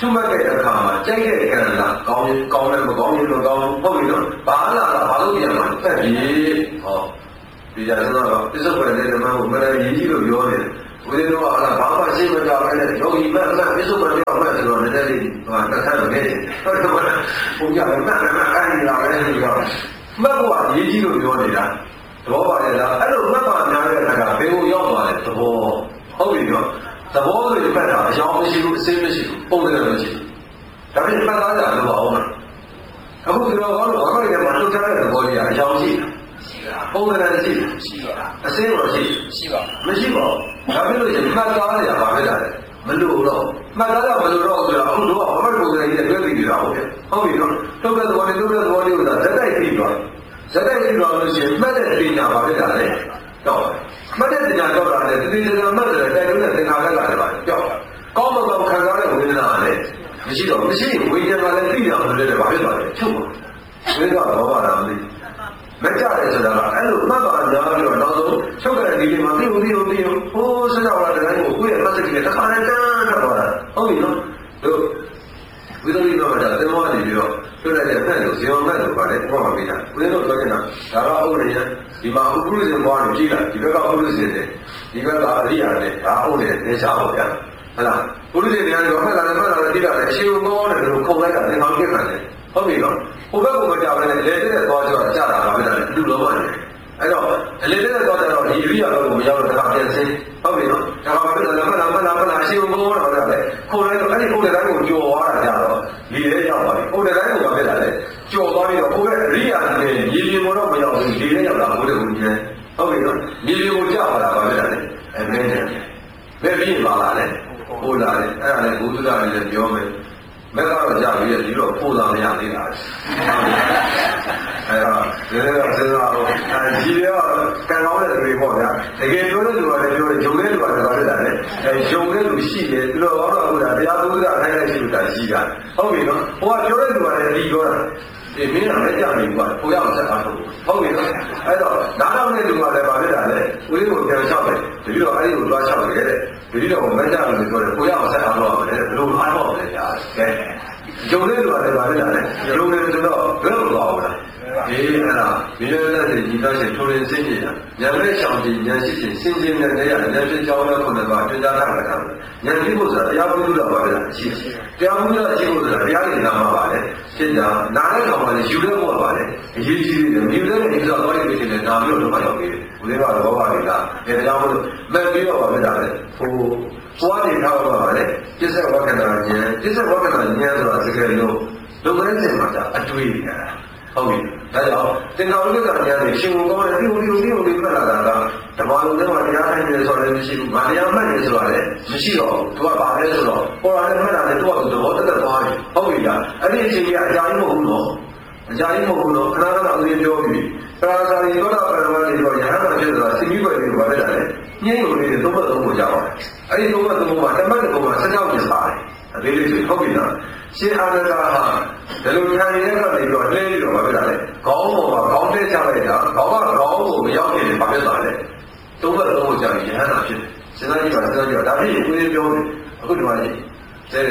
ရှုမှတ်တဲ့အခါမှာကြိုက်တဲ့ကံလားကောင်းရင်ကောင်းတယ်မကောင်းရင်တော့ကောင်းဟုတ်ပြီနော်ဘာလာဘာလို့ပြန်မှာတက်ပြီဟောဒီကြတော့ပစ္စုပန်တဲ့ဓမ္မကိုမရရေးကြီးလို့ပြောတယ်ဝိသေတော့ဟာဘာမှရှင်းမကြဘဲနဲ့ယောဂီမတ်ပစ္စုပန်ပြောင်းမှဆိုတော့လည်းလည်းဟာတစ်ခါတော့နေတယ်ဟုတ်တယ်မလားဘုရားကမှတ်အဲ့ဒီလာပဲဆိုတော့မှတ်ဖို့အရေးကြီးလို့ပြောနေတာသဘောပါရဲ့လားအဲ့လိုမှတ်ပါများတဲ့အခါကဘေကိုရောက်သွားတယ်သဘောဟုတ်ပြီနော်သဘောဆိုရင်မှတ်တာအယောင်မရှိဘူးအစိမ့်မရှိဘူးပုံစံမရှိဘူးဒါပေမဲ့မှတ်သားကြလို့အောင်လားအခုဒီတော့ဘာလို့ဘာမှလည်းမထုတ်ထားတဲ့သဘောကြီးကအယောင်ရှိတာပုံစံရှိပါအစိမ့်တော့ရှိပါမရှိပါဘူးဒါဖြစ်လို့ရင်မှတ်သားရပါပဲလားမလို့တော့မှတ်သားတာမလို့တော့ဆိုတော့အခုတော့ဘာမှပုံစံကြီးနဲ့တွဲပြီးနေတာဟုတ်ပြီနော်ထုတ်တဲ့သဘောနဲ့ထုတ်တဲ့သဘောလေးကိုသာဇက်တိုက်ပြီးသွားဇက်တိုက်ပြီးသွားလို့ရှိရင်မှတ်တဲ့ပညာပါပဲလားလေတော့မှတ်တဲ့ပညာတော့တာလေဒီလိုမှတ်တယ်တိုက်လို့တဲ့သင်္ခါရလာတယ်ပါကြောက်ကောင်းမကောင်းခံစားတဲ့ဝိညာဉ်ကလည်းမရှိတော့မရှိဝိညာဉ်ကလည်းသိတယ်လို့လည်းဘာဖြစ်သွားလဲချုပ်ပါဝိညာဉ်ကတော့ဘာသာမသိမကြတယ်ဆိုတာကအဲ့လိုမှတ်ပါကြားပြီးတော့နောက်ဆုံးချုပ်တဲ့ဒီလေးမှာသိဘူးဟိုးစကြောက်လာတဲ့တိုင်းကိုကိုယ့်ရဲ့မှတ်စက်ကလေးတစ်ခါနဲ့တန်းတော့တာဟုတ်ပြီနော်တို့ဝိသုဒ္ဓိတော့တာသင်္ဘောကနေပြီးတော့တွေ့လိုက်တဲ့အဖက်ကိုဇေယျမတ်လို့ပါတယ်ပြောပါမိတာဝိသုဒ္ဓိတော့ပြောနေတာဒါကဥရိယဒီမှာဥပ္ပရုဇဉ်ဘွားကိုကြည့်လိုက်ဒီဘက်ကဥပ္ပရုဇဉ်နဲ့ဒီဘက်ကအရိယာနဲ့ဒါဥရိယနေရှားပါဗျာဟုတ်လားဥရိယတရားတော့မှတ်လာတယ်ကြည့်လိုက်အရှင်ဘောနဲ့လို့ခုံလိုက်တာသင်္ဘောပြက်ခံတယ်ဟုတ်ပြီနော်ဟိုဘက်ကိုမကြဘဲနဲ့လေတဲ့သွားကြတာကြာတာပါပဲလားလူလုံးပါတယ်အဲ့တော့လေတဲ့သွားကြတော့ဒီအရိယာဘက်ကိုမရောက်တော့တခါပြန်စင်းဟုတ်ပြီနော်ဒါကမှပြတယ်မှတ်လာအရှင်ဘောတော့လည်းခုံလိုက်တော့အဲ့ဒီခုံတဲ့တိုင်းကိုကြော်သွားတာကြတော့ဒီလေရောက်ပါပြီခုံတဲ့တိုင်းကိုမပြတ်လာလေကြော်သွားပြီးတော့ဟိုဘက်အရိယာနဲ့ရေပြင်ပေါ်တော့မရောက်ဘူးဒီလေရောက်လာဘုရားကိုကျန်ဟုတ်ပြီနော်ရေပြင်ကိုကြာပါတာပါပဲလားအဲ့မင်းနဲ့ဘယ်ပြီးပါလားလဲဟိုလာတယ်အဲ့ဒါလည်းဘုရားလည်းပြောမယ်မက်ကတော့ကြာပြီးဒီတော့ပို့တာမရသေးတာအဲ့တော့ဒီလိုစဉ်းစားတော့ဒီရောကံကောင်းတဲ့တွေပေါ့ဗျာတကယ်ပြောတဲ့လူကလည်းပြောတယ်ဂျုံတဲ့လူကလည်းပြောတယ်လေအဲဂျုံတဲ့လူရှိတယ်ဒီလိုတော့ဟုတ်တာတရားသူကထိုင်လိုက်ရှိလို့တာရှိတာဟုတ်ပြီနော်ဟိုကပြောတဲ့လူကလည်းဒီပြောတာဒီမင်းကလည်းကြာနေပြီကွာဟိုရောက်ဆက်အားထုတ်ဟုတ်ပြီနော်အဲ့တော့နားတော့တဲ့လူကလည်းဗာဖြစ်တာလေဦးလေးကိုပြန်လျှောက်တယ်ဒီလိုအဲ့ဒီကိုတွားလျှောက်တယ်တဲ့ဒီလိုမကြဘူးလို့ပြောတယ်ဟိုရောက်ဆက်အားထုတ်ရမယ်ဘယ်လိုအားထုတ်လဲကြာကဲဂျုံတဲ့လူကလည်းဗာဖြစ်တာလေဂျုံတယ်ဆိုတော့ဘယ်လိုသွားဘူးလားဒီအဲ့ဒါဒီလိုနဲ့ဒီတော့ရှင်ထိုးရင်းစင်းနေတာဉာဏ်နဲ့ရှောင်ကြည့်ဉာဏ်ရှိခြင်းစင်ကြင်တဲ့နေရာဉာဏ်ဖြစ်ကြောင်းနဲ့ခုနကတွေ့ကြတာကဉာဏ်ဖြစ်ဖို့ဆိုတာတရားပုဒ်တော့ပါပဲလားရှိတယ်တရားပုဒ်တော့ရှိဖို့ဆိုတာတရားတွေနာမှာပါလေဖြစ်တာနားတဲ့ကောင်ကလည်းယူတဲ့ဘောပါလေအရေးကြီးတယ်မြူတဲ့နေဆိုတော့ဘာလို့ဖြစ်နေလဲနာမျိုးတော့မရောက်သေးဘူးဦးလေးကတော့ဘာပါလဲလားဒါကြောင့်မို့မက်ပြီးတော့ပါပဲလားဟိုသွားနေတော့ပါလေပြစ္ဆေဝက္ခဏဉာဏ်ပြစ္ဆေဝက္ခဏဉာဏ်ဆိုတာစကားလုံးလုံတဲ့နေမှာအတွေ့အကြုံဟုတ်ပြီဒါကြောင့်သင်္ခါရုပ္ပကဉာဏ်နဲ့ရှင်ကိုကောင်းတဲ့ဒီလိုပြတ်လာတာကဓမ္မလုံးထဲမှာတရားထိုင်နေဆိုလည်းမရှိဘူး။မတရားမှတ်နေဆိုတာလည်းမရှိတော့ဘူး။သူကဘာလဲဆိုတော့ပေါ်လာတဲ့မှတ်တာနဲ့သူကသဘောတက်သွားပြီ။ဟုတ်ပြီလား။အဲ့ဒီအချိန်ကြီးအကြာကြီးမဟုတ်ဘူးနော်။အကြာကြီးမဟုတ်ဘူးနော်။ခဏခဏဦးရင်းပြောပြီးပရာဇာတိသောတာပရမတိတော့ယဟန်မှာဖြစ်ဆိုတာစိမိွယ်လေးကိုဘာလဲလဲ။ညှို့လို့လေးသုံးဘက်သုံးကိုကြောက်တယ်။အဲ့ဒီသုံးဘက်သုံးမှာတမတ်တစ်ပုံမှာ16ကျင်ပါတယ်။အသေးလေးဆိုဟုတ်ပြီလား။ရှင်အာနန္ဒာဟာဒီလိုခံရတဲ့ကနေပြီးတော့လဲပြီးတော့ဘာဖြစ်လာလဲ။ခေါင်းပေါ်မှာခေါင်းထဲချလိုက်တာခေါင်းကခေါင်းကိုမရောက်နေတယ်ဘာဖြစ်သွားလဲ။သုံးဘက်သုံးကိုကြောက်ရင်ယဟန်မှာဖြစ်တယ်။စဉ်းစားကြည့်ပါစဉ်းစားကြည့်ပါဒါဖြစ်ရင်ကိုယ်ပြောတယ်အခုဒီမှာကြီးဟုတ်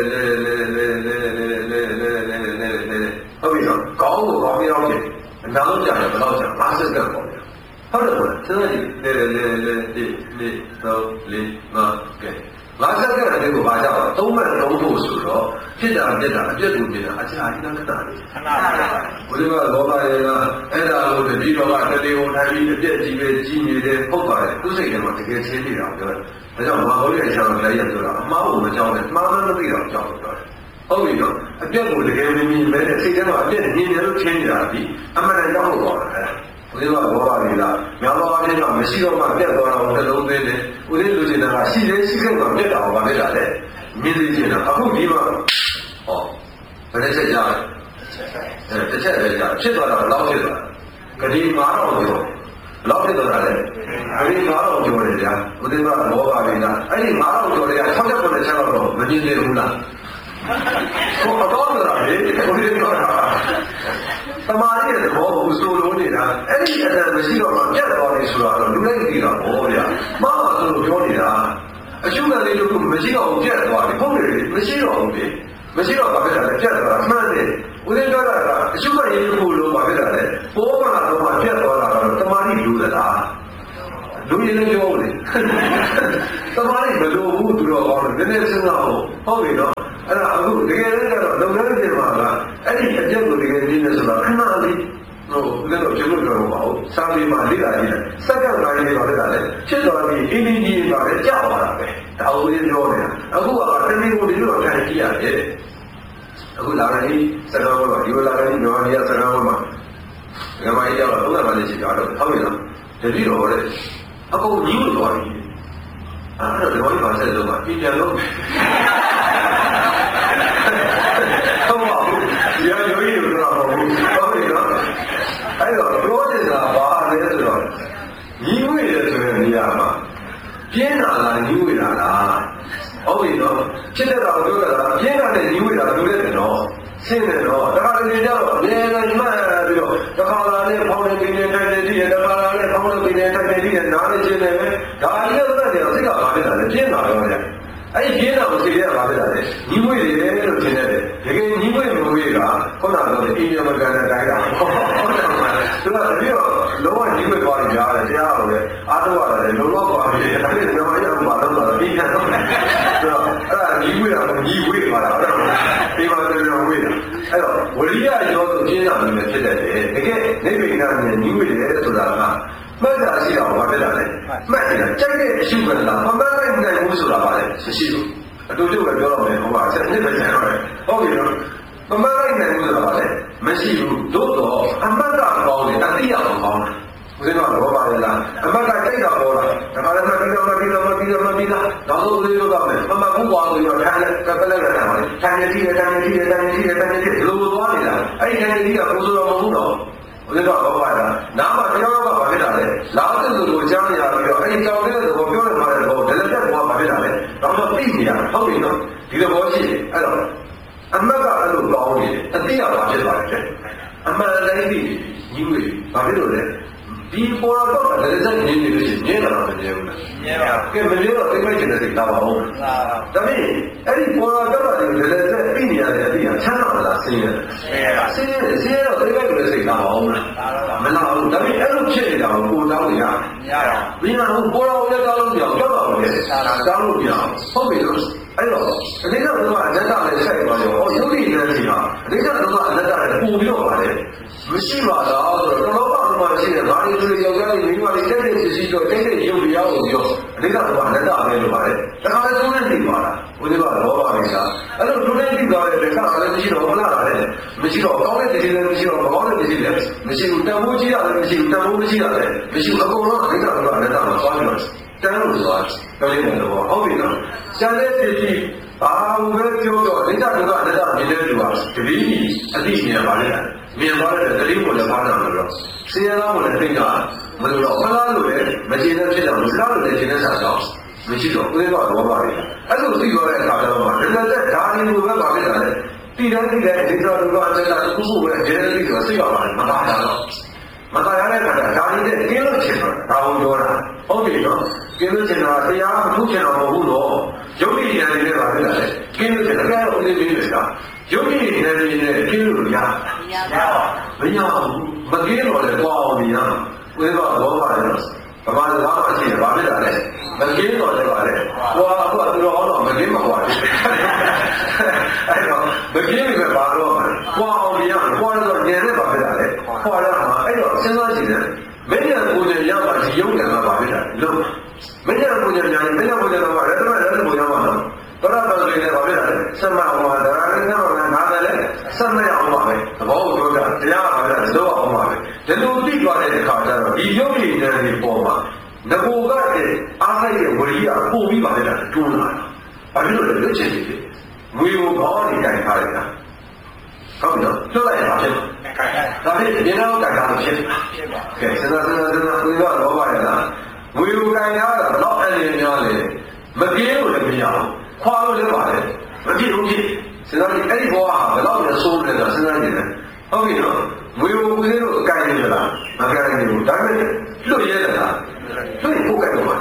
ပြီနော်ခေါင်းကိုခေါင်းပြောင်းတယ်အနာလုံးကြာတယ်ဘယ်တော့ကြာ50စက္ကန့်ပေါ့ဗျာဟုတ်တယ်ဟုတ်တယ်စဉ်းစားကြည့်လေ3 4 5ကဲ50စက္ကန့်တည်းကိုဘာကြောက်သုံးမှတ်သုံးဖို့ဆိုတော့ဖြစ်တာပြက်တာအပြက်ကိုပြက်တာအကြာကြီးခဏလေးခဏပါဘုရားလောဘရေကအဲ့ဒါလို့တတိတော်ကတတိယထိုင်ပြီးအပြက်ကြီးပဲကြီးနေတယ်ဟုတ်ပါတယ်သူစိတ်ထဲမှာတကယ်ချင်းနေတာပြောတယ်ဒါကြောင့်မဟာဘုရားအချမ်းလည်းရပြောတာအမှားကိုမကြောက်နဲ့မှားမှမသိတော့ကြောက်ပြောတယ်ဟုတ်ပြီနော်အပြက်ကိုတကယ်မြင်မြင်ပဲစိတ်ထဲမှာအပြက်မြင်တယ်လို့ထင်နေတာဒီအမှန်တန်ကြောက်လို့တော့တယ်ဦးလေးကဘောပါလေလားများသောအားဖြင့်တော့မရှိတော့မှပြတ်သွားတော့တစ်လုံးသေးတယ်ဦးလေးလူချင်တာကရှိသေးရှိခဲ့မှပြတ်တာဟောပါလေလားလေမြင်သိချင်တာအခုဒီမှာဟောဘယ်နဲ့ချက်ကြလဲတစ်ချက်ပဲကြာဖြစ်သွားတာဘယ်လောက်ဖြစ်သွားဂတိ9000ကျော်ဘယ်လောက်ဖြစ်သွားတာလဲဂတိ9000ကျော်တယ်ဗျာဦးလေးကဘောပါလေလားအဲ့ဒီ9000ကျော်တွေက69ချက်တော့မမြင်သေးဘူးလားဟောတော့လားလေဦးလေးကတော့သမာဓိရဲ့သဘောကိုဆိုလို့နေတာအဲ့ဒီအတန်မရှိတော့မှပြတ်သွားတယ်ဆိုတော့လူလိုက်ကြည့်တာဟောဗျာမှားပါဆိုလို့ပြောနေတာအရှုခံလေးတစ်ခုမရှိတော့ဘူးပြတ်သွားပြီဟုတ်တယ်မရှိတော့ဘူးလေမရှိတော့ဘာဖြစ်လဲပြတ်သွားတာမှန်တယ်ဦးဇင်းပြောတာကအရှုခံလေးတစ်ခုလို့ဘာဖြစ်လဲပေါ်မှာတော့ပြတ်သွားတာတော့တမာတိလူသလားလူရင်းလည်းပြောတယ်တမာတိမလိုဘူးသူတော်ကောင်းတယ်နည်းနည်းစဉ်းစားအောင်ဟုတ်ပြီနော်အဲ့ဒါအခုတကယ်လည်းကတော့လုံလောက်နေမှာကအဲ့ဒီအကျက်ကိုတကယ်နည်းနေဆိုတာခဏလေးဟိုလည်းတော့ကျွန်တော်ပြောမှာဟုတ်စာပေမှာလေ့လာကြည့်တယ်စက္ကန့်ပိုင်းလေးပါလေ့လာတယ်ဖြစ်သွားပြီးအင်းကြီးကြီးပါလေကြောက်သွားတာပဲဒါဦးရင်းပြောနေတာအခုကတမီးကိုဒီလိုထိုင်ကြည့်ရတယ်အခုလာရင်စကားပေါ်မှာဒီလိုလာရင်ညီမကြီးစကားပေါ်မှာညီမကြီးကတော့ဘုရားမလေးရှိကြတော့ဟုတ်ပြီလားတတိတော်တဲ့အကုန်ကြီးလို့ပြောတယ်အဲ့တော့ဒီဘာဆက်လို့ပါပြင်ပြန်လို့ဟုတ်ပါဘူးဒီအရိုးကြီးလို့တော့မဟုတ်ဘူးဟုတ်ပြီနော်အဲ့တော့ပြောနေတာပါလဲဆိုတော့ညီဝေးတယ်ဆိုတဲ့နေရာမှာပြင်းတာလားညီဝေးတာလားဟုတ်ပြီနော်ဖြစ်တဲ့တော့ပြောတာပြင်းတာနဲ့ညီဝေးတာပြောတဲ့တော့ရှင်းတယ်တော့တခါတလေကျတော့အများကြီးမှတ်ပြီးတော့တခါလာနဲ့ဖောင်းနေပြီးနေတိုင်းနေကြည့်ရတခါလာနဲ့ဖောင်းနေပြီးနေတိုင်းနေကြည့်ရနားနေချင်းနေပဲဒါကြီးတော့တဲ့တော့စိတ်ကပါဖြစ်တာလေပြင်းတာတော့လေအဲ့ဒီပြင်းတာကိုစိတ်ရပါဖြစ်တာလေညီမွေးတယ်လို့ထင်တယ်တကယ်ညီမွေးမွေးကခုနကတော့အင်းရမကန်တဲ့တိုင်းတာဟုတ်တယ်မှာသူကပြီးတော့လောကညီမွေးသွားကြတယ်တရားတော်လေအားတော့ရတယ်လုံးဝသွားပြီအဲ့ဒီညီမရမှာတော့ပြီးပြန်တော့ဆိုတော့အဲ့ဒါညီမွေးတာညီဝေးပါလားဒီမှာတော့ဝေးတာအဲ့တော့ဝရိယရောဆိုကျင်းတာလည်းဖြစ်တယ်တကယ်နိဗ္ဗာန်နဲ့ညီဝေးတယ်ဆိုတာကမှတ်တာရှိအောင်ဘာဖြစ်တာလဲမှတ်တယ်ကြိုက်တဲ့အရှုခံလားမမှတ်နိုင်ဘူးဆိုတာပါလေမရှိဘူးအတူတူပဲပြောတော့မယ်ဟိုကဆက်နှစ်ပဲကျန်တော့တယ်ဟုတ်ပြီနော်မမှတ်နိုင်ဘူးဆိုတာပါလေမရှိဘူးတို့တော့အမှတ်ကကောင်းတယ်အတိအအောင်ကောင်းတယ်ဦးဇင်းကတော့ဘာပါလဲလားအမှတ်ကတိုက်တာပေါ်လာဒါမှလည်းပြီးတော့နောက်ဆုံးဦးဇင်းတို့ကမယ်မမှတ်ဘူးကွာဆိုပြီးတော့ထိုင်လက်ကပလက်လက်ထားပါလေထိုင်နေကြည့်တယ်ဒီလိုသွားနေတာအဲ့ဒီထိုင်နေကြည့်ကကိုယ်ဆိုတော့မဟုတ်တော့ဦးဇင်းကဘာပါလဲနားမှာတယောက်ကဘာဖြစ်တာလဲလားတဲ့လူကိုကြားနေရပြီးတော့အဲ့ဒီကြောင်တဲ့ကိုပြောနေမှာတဲ့ဘောဒလက်တက်ဘောဘာဖြစ်တာလဲတော့သိနေရဟုတ်ပြီနော်ဒီလိုဘောရှိတယ်အဲ့တော့အမှတ်ကအဲ့လိုကောင်းနေတယ်အတိအပါဖြစ်သွားတယ်အမှန်တိုင်းပြီးညီဝေးဘာဖြစ်လို့လဲဒီပေါ်တော့လည်းစက်နေနေလို့ရှိရင်ညတော့မနေဘူးလားညပါကဲမနေတော့သိမ့်ချင်တဲ့စိတ်လာပါဦးဒါပေမဲ့အဲ့ဒီပေါ်တော့လည်းစက်ပြီးနေရတဲ့အတိအချမ်းသာလားဆင်းရဲဆင်းရဲတော့သိမ့်ချင်တဲ့စိတ်လာပါဦးလားမလာဘူးဒါပေမဲ့အဲ့လိုဖြစ်နေတာကိုကိုတောင်းနေရမရဘူးပေါ်တော့လည်းတောင်းလို့မရဘူးကြောက်ပါဘူးလေတောင်းလို့မရဟုတ်ပြီလို့အဲ့တော့အတိတ်ကတော့အနတ္တနဲ့ဆက်သွားရောဟောယုတ်တိနဲ့စီမှာအတိတ်ကတော့အနတ္တနဲ့ပုံပြီးတော့ပါလေမရှိပါလားဆိုတော့တော်တော်ပါရှိတယ်။ဘာလို့ဒီလိုယောက်ျားလေးမိန်းမလေးတက်တဲ့စီစီတော့တိတ်တိတ်ရုပ်တရားကိုပြောအဓိကတော့အနတ္တပဲလို့ပါတယ်။တခါလဲသုံးနေပြီပါလား။ဘုရားကလောဘပဲလား။အဲ့လိုသုံးနေပြီသွားတဲ့တခါလည်းမရှိတော့မလားလေ။မရှိတော့ကောင်းတဲ့ဒီလည်းမရှိတော့မကောင်းတဲ့ဒီလည်းမရှိဘူး။တန်ဖိုးကြီးရတယ်မရှိဘူး။တန်ဖိုးမရှိရတယ်မရှိဘူး။အကုန်လုံးအဓိကတော့အနတ္တမှာသွားပြီးတော့တန်းလို့ဆိုတာပြောရမယ်တော့ဟုတ်ပြီနော်။ကျန်တဲ့စီစီဘာလို့ပဲပြောတော့အဓိကတော့အနတ္တမြင်တဲ့လူကတတိအတိမြင်ပါလေ။မြင်သွားတဲ့တတိကိုလည်းပါတာလို့ဆင်းရဲတော့လည်းသိတာမလို့တော့မလားလို့လည်းမကျေနပ်ဖြစ်တော့မလားလို့လည်းကျေနပ်တာတော့မရှိတော့ဦးလေးကတော့ပါပဲအဲ့လိုသိရတဲ့အခါကျတော့ဒါလည်းဒါဒီလိုပဲပါဖြစ်တာလေဒီတိုင်းဒီတိုင်းဒီတော့တော့အဲ့ဒါခုခုပဲကျေနပ်ပြီးတော့သိရပါတယ်မပါတာတော့မပါရတဲ့အခါကျဒါလေးနဲ့ကင်းလို့ချင်တော့ဒါကိုပြောတာဟုတ်ပြီနော်ကင်းလို့ချင်တာတရားမဟုတ်ချင်တော့မဟုတ်တော့ယုတ်တိဉာဏ်လေးပါပဲလေကင်းလို့ချင်တယ်အဲ့ဒါဦးလေးပြီးတယ်ကယုတ်တိဉာဏ်လေးနဲ့ကင်းလို့ရမရဘူးမကင်းတော့လည်းသွားအောင်ရဝိသောလောဘရောဗမာစကားမှာရှိတယ်ဗာဖြစ်တာလေမကင်းတော့လည်းပါလေဟွာအခုကသူတော်အောင်တော့မကင်းမှာဟွာအဲ့တော့မကင်းပြီပဲဘာလို့မှာဟွာအောင်ရဟွာတော့ညံနဲ့ဗာဖြစ်တာလေဟွာရမှာအဲ့တော့စဉ်းစားကြည့်တယ်မင်းရဲ့ကိုယ်နဲ့ရပါဒီယုံတယ်မှာဗာဖြစ်တာလို့မင်းရဲ့ကိုယ်နဲ့ညာမင်းရဲ့ကိုယ်နဲ့တော့ရတမရတမရမှာတော့တော်တော်လေးနဲ့ဗာဖြစ်တာလေစမအောင်မှာဒါလည်းတော့ငါလည်းစမရအောင်ပါပဲသဘောကိုပြောတာတရားပါပဲလို့အောင်ပါပဲဒီလိုသိသွားတဲ့အခါကျတော့ဒီယုတ်တိတဲ့ဒီပေါ်မှာငကိုကတဲ့အားစိတ်ရဲ့ဝရိယပို့ပြီးပါလေတိုးလာတာဘာဖြစ်လို့လဲလွတ်ချင်နေတယ်ငွေကိုခေါင်းနေတိုင်ထားလိုက်တာဟုတ်တော့လွတ်လိုက်ရပါဖြစ်ဒါဖြင့်ဒီတော့တိုင်တာဖြစ်ပါကဲစဉ်းစားဝိသောလောဘရလားငွေကိုတိုင်ထားတာဘတော့အရင်များလေမပြေလို့လည်းမရဘူးခွာလို့လည်းပါလေမဖြစ်ဘူးဖြစ်စဉ်းစားကြည့်အဲ့ဒီဘောကဘယ်တော့လဲဆိုးလဲဆိုစဉ်းစားကြည့်တယ်ဟုတ်ပြီနော်ငွေကိုဦးလေးတို့အကိုင်နေကြလားမကိုင်နေဘူးဒါပေမဲ့လွတ်ရဲတယ်လားလွတ်ဖို့ကြိုက်တော့မှာသူ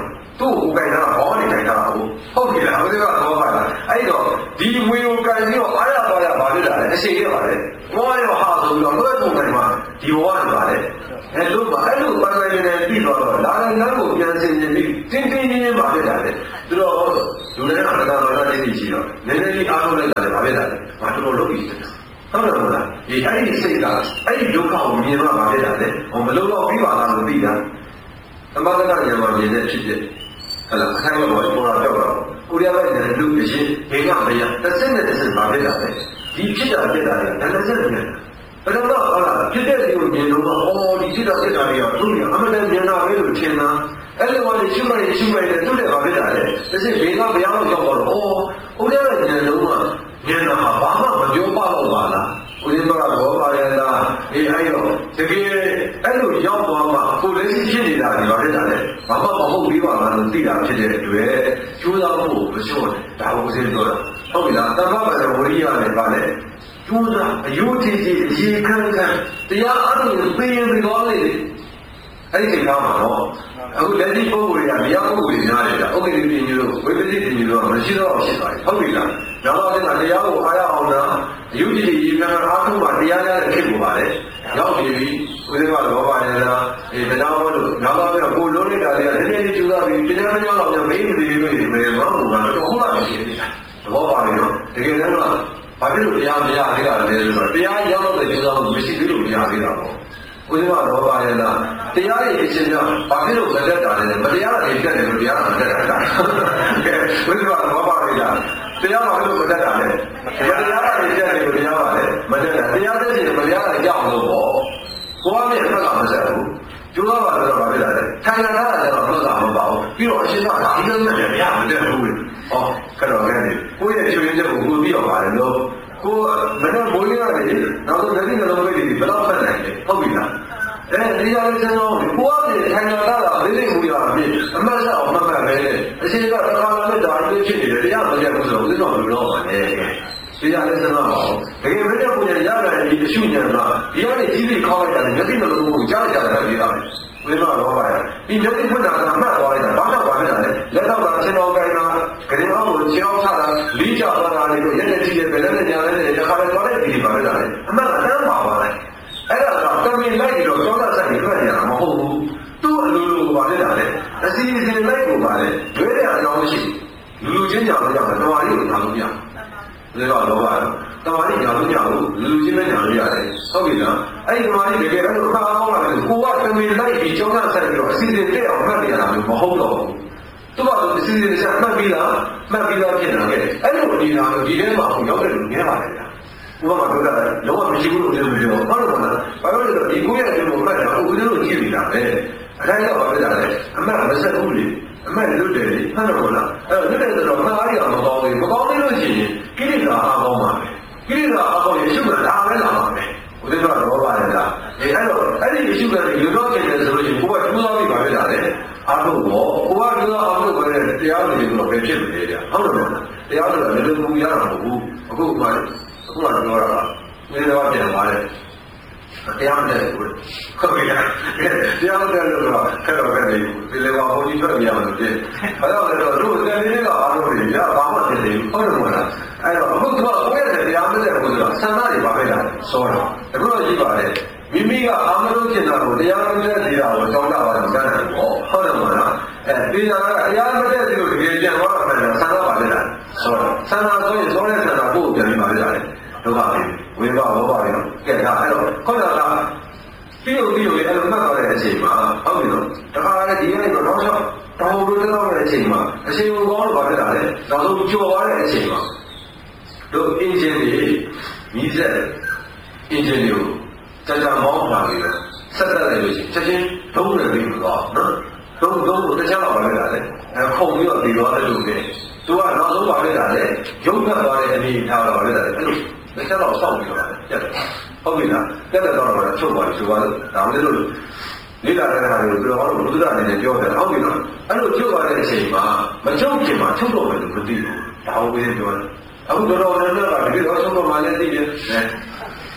သူ့ကိုကိုယ်ကဘောင်းနေတိုင်းတာဟုတ်ပြီလားဦးဇင်းကတော့ပါလားအဲ့တော့ဒီဝေကိုကန်ပြီးတော့အားရပါရပါဖြစ်တာလေအရှိန်ရပါလေဘောင်းရောဟာဆိုပြီးတော့လွှဲပုံတိုင်းမှာဒီဘဝကပါလေအဲ့လိုပါအဲ့လိုပါရမီနဲ့ပြီးတော့လာတဲ့ငန်းကိုပြန်ဆင်ခြင်းပြီးတင်းတင်းရင်းပါဖြစ်တာလေသူတို့လူတွေကလည်းတော်တော်လေးရှိတော့နည်းနည်းလေးအားထုတ်လိုက်တာလေပါဖြစ်တာလေမတော်တော်လုပ်ပြီးဟုတ်တယ်မလားဒီအဲ့ဒီစိတ်ကအဲ့ဒီဒုက္ခကိုမြင်မှပါဖြစ်တာလေဟောမလို့တော့ပြီးပါလားလို့သိတာသမထကဉာဏ်မှာမြင်တဲ့ဖြစ်ဖြစ်ဟဲ့လားအခိုင်အမာပေါ်လာတော့ကိုရီးယားရဲ့လူအရှင်ဘေကမရတစ်စက်နဲ့တစ်စက်ပါဖြစ်တာလေဒီဖြစ်တာဖြစ်တာလေဒါလည်းစက်နေဘယ်တော့ဟုတ်လားဖြစ်တဲ့လူကိုမြင်တော့အော်ဒီဖြစ်တာဖြစ်တာတွေကသူ့ကအမှန်တန်မြင်တာပဲလို့ထင်တာအဲ့လိုမှရှုမှတ်ရင်သူ့လည်းပါဖြစ်တာလေတစ်စက်ဘေကဘယ်အောင်ရောက်တော့အော်ကိုရီးယားရဲ့ဉာဏ်လုံးကဉာဏ်ကဘာမှမပြောပါတော့ပါလားဦးဇင်းကတော့ပါရတာအေးအဲ့တော့တကယ်အဲ့လိုရောက်သွားမှကိုယ်လည်းဖြစ်နေတာဒီပါဖြစ်တာလေဘာမှမဟုတ်ပြီးပါလားလို့သိတာဖြစ်တဲ့အတွက်ကျိုးသားဖို့မလျှော့နဲ့ဒါကိုဦးဇင်းပြောတာဟုတ်ပြီလားတမ္ပပါဒဝရိယနဲ့ပါလေကျိုးသားအယုတ်ကြီးကြီးရေခမ်းခမ်းတရားအထုပ်သိရင်ပြီးတော့လေအဲ့ဒီကိစ္စမှာတော့အခုလက်ရှိပုဂ္ဂိုလ်တွေကတရားပုဂ္ဂိုလ်တွေများနေတာဥက္ကဋ္ဌပြည်မျိုးဝိပဿနာပြည်မျိုးတော့မရှိတော့ဖြစ်သွားတယ်ဟုတ်ပြီလားနောက်တော့တရားကိုအားရအောင်လားအယုတ်ကြီးရေခမ်းအားထုတ်မှတရားရတဲ့ဖြစ်ပေါ်ပါလေရောက်ပြီဦးဇင်းကတော့ဘာလဲလားတရားဟောလို့နောက်တော့ကိုလုံးနေတာတွေကနည်းနည်းလေးကျူတာပြီးတရားမကြောက်တော့မင်းမသိဘူးလို့မယ်ဘာလို့ကတော့ဟုတ်လားရှိနေတာဘောပါလေနော်တကယ်တမ်းကဘာဖြစ်လို့တရားမရသေးတာလဲဆိုတော့တရားရောက်တော့ကျူတာမရှိသေးလို့မရသေးတာပေါ့ဦးဇင်းကတော့ပါလေလားတရားရဲ့အရှင်ကဘာဖြစ်လို့မတက်တာလဲမတရားတွေတက်တယ်လို့တရားကမတက်တာကဲဦးဇင်းကတော့ပါလေလားတရားဘာလို့မတက်တာလဲမတရားတွေတက်တယ်လို့တရားပါလေမတက်တာတရားတက်တယ်မတရားတွေကြောက်လို့ပေါ့ကိုယ်ကလည်းဖက်ကမဆက်ဘူးကျိုးတော့ပါတော့ပါပဲလားထိုင်ရတာလည်းတော့ဖက်ကမပေါ့ပြီးတော့အရှင်ကဒီလိုနဲ့လည်းမရမတက်ဘူးဟောကတော့ကနေကိုယ့်ရဲ့ချွေးချက်ကိုကိုပြီးတော့ပါတယ်လို့ကိုမနဲ့ဘိုးကြီးရတယ်နောက်တော့လက်ရှိနှလုံးသွေးတွေဘယ်တော့ဖက်နိုင်လဲဟုတ်ပြီလားအဲဒီရတဲ့စံတော်ကိုကလည်းထိုင်ရတာကလေးလေးမူရအဖြစ်အမှတ်ဆက်အောင်မှတ်မှတ်ပဲအရှင်ကတစ်ခါလာနဲ့ဒါလေးဖြစ်နေတယ်တရားမကျဘူးဆိုတော့ဦးဇင်းတော်ဘယ်လိုလုပ်ပါလဲတရားလည်းစမ်းပါအောင်တကယ်မင်းတို့ကိုရရတယ်ဒီအရှုဉာဏ်ကဒီကနေကြီးပြီးခေါင်းလိုက်တယ်မျက်စိမလုံးကိုကြားကြတယ်ပြီးတာပဲဝိမာတော့ပါရဒီမျက်စိဖွင့်တာကမှတ်သွားလိုက်တာဘာမှမဖြစ်တာလေလက်တော့ကချင်းတော်ကိုင်းတာခရင်အောင်ကိုချင်းအောင်ချတာလီးကြသွားတာလေတို့ရက်ရက်ကြီးတယ်ဘယ်နဲ့ညာလဲတခါပဲသွားလိုက်ပြီးပါလေအမှန်ကတမ်းပါပါလေအဲ့ဒါကတမင်လိုက်ပြီးတော့ကျောင်းသားဆက်ပြီးထွက်နေတာမဟုတ်ဘူးသူ့အလိုလိုပါဖြစ်တာလေအစီအစဉ်လိုက်ကိုပါလေလွဲတဲ့အကြောင်းမရှိလူချင်းကြောင်လို့ရမယ်တော်ရီကိုထားလို့ရဒါကတော့လောပါတော်ရီကြောင်လို့ရဘူးလူချင်းနဲ့ကြောင်လို့ရတယ်ဟုတ်ပြီလားအဲ့ဒီတော်ရီတကယ်တော့ခါကောင်းလာတယ်ကိုကတမင်လိုက်ပြီးကျောင်းသားဆက်ပြီးတော့အစီအစဉ်တက်အောင်မှတ်နေရတာမျိုးမဟုတ်တော့ဘူးသူကအစီအစဉ်ဆက်မှတ်ပြီးလားဖြစ်နေတာလေအဲ့လိုနေတာဒီထဲမှာရောက်တဲ့လူနည်းပါလေဥပမာပြောတာလုံးဝမရှိဘူးလို့ပြောလို့ပြောဟုတ်တယ်မလားဘာလို့လဲဆိုတော့ဒီကိုယ့်ရဲ့အကျိုးကိုမှတ်တာကိုဦးဇင်းတို့ကြည့်နေတာပဲအတိုင်းတော့ပါပဲလားအမှန်မဆက်ဘူးလေအမှန်လွတ်တယ်လေမှန်တော့လားအဲ့တော့လွတ်တယ်ဆိုတော့မှန်အားရမကောင်းဘူးမကောင်းသေးလို့ရှိရင်ကိလေသာအားကောင်းပါပဲကိလေသာအားကောင်းရင်ရှုမှတ်ဒါပဲလာပါမယ်ဦးဇင်းကတော့ပါလေလားအဲ့တော့အဲ့ဒီရှုမှတ်တွေလွတ်တော့ကျင်တယ်ဆိုလို့ရှိရင်ကိုယ်ကကျိုးစားပြီးပါပဲလားလေအားလို့တော့ကိုယ်ကကျိုးစားအားလို့ပဲတရားတွေကတော့ပဲဖြစ်နေတယ်ဟုတ်တယ်မလားတရားဆိုတာလည်းလည်းဘူးရတာမဟုတ်ဘူးအခုမှအခုမှပြောတာကဒီတော့ပြန်သွားတယ်တရားမတည့်ဘူးဟုတ်ပြီလားတရားမတည့်လို့တော့ခက်တော့ခဲ့နေဘူးဒီလေကဘုန်းကြီးထွက်ပြရမှာလို့ပြင်ဘာလို့လဲတော့တို့တယ်လေးကအားလို့ရဘာမှသိနေဘူးဟုတ်တယ်မလားအဲ့တော့အခုတော့ကိုယ့်ရဲ့တရားမတည့်ဘူးဆိုတာဆန္ဒတွေပါပဲလားစောတာအခုတော့ကြီးပါတယ်မိမိကအာမလို့ကျင်တာကိုတရားမတည့်သေးတာကိုတောင်းတာပါလို့ကြားတယ်ပေါ့ဟုတ်တယ်မလားဒီကတရားမတည့်သေးလို့တကယ်ပြန်သွားတာမှန်တယ်ဆန္ဒပါပဲလားစောတာဆန္ဒဆိုရင်စောတဲ့ဆန္ဒကိုပြန်ပြီးပါလေလားဒုက္ခပဲဝိပါဘောပါရောကဲဒါအဲ့တော့ခေါင်းကပြီးလို့အဲ့လိုမှတ်သွားတဲ့အချိန်မှာဟုတ်ပြီနော်တခါလေဒီနေ့တော့တော့တောင်းလို့တော့တဲ့အချိန်မှာအချိန်ကိုကောင်းလို့ပါဖြစ်တာလေနောက်ဆုံးကြော်သွားတဲ့အချိန်မှာတို့အင်ဂျင်တွေမိစက်အင်ဂျင်တွေကိုကြာမောင်းပါပြီးတော့ဆက်တက်လိုက်လို့ရှိရင်ချက်ချင်းဒုံးနေပြီးတော့နော်ဒုံးကိုတခြားတော့ပါလေလားခုံပြီးတော့ပြီးတော့အဲ့လိုပဲသူကနောက်ဆုံးပါလေလားရုပ်ကပ်သွားတဲ့အနေထားတော့ပါလေလားအဲ့လိုလက်ချက်တော့စောင့်ပြီးတော့တက်တယ်ဟုတ်ပြီလားတက်တော့ချုပ်သွားပြီဆိုတော့ဒါမှမဟုတ်လေးလာတဲ့ခါတွေပြောတော့ဘုရားအနေနဲ့ပြောတယ်ဟုတ်ပြီလားအဲ့လိုချုပ်သွားတဲ့အချိန်မှာမချုပ်ခင်မှာချုပ်တော့မယ်လို့မသိဘူးဒါဟုတ်ပဲပြောတယ်အခုတော်တော်များများကတကယ်တော့ချုပ်တော့မှလည်းသိတယ်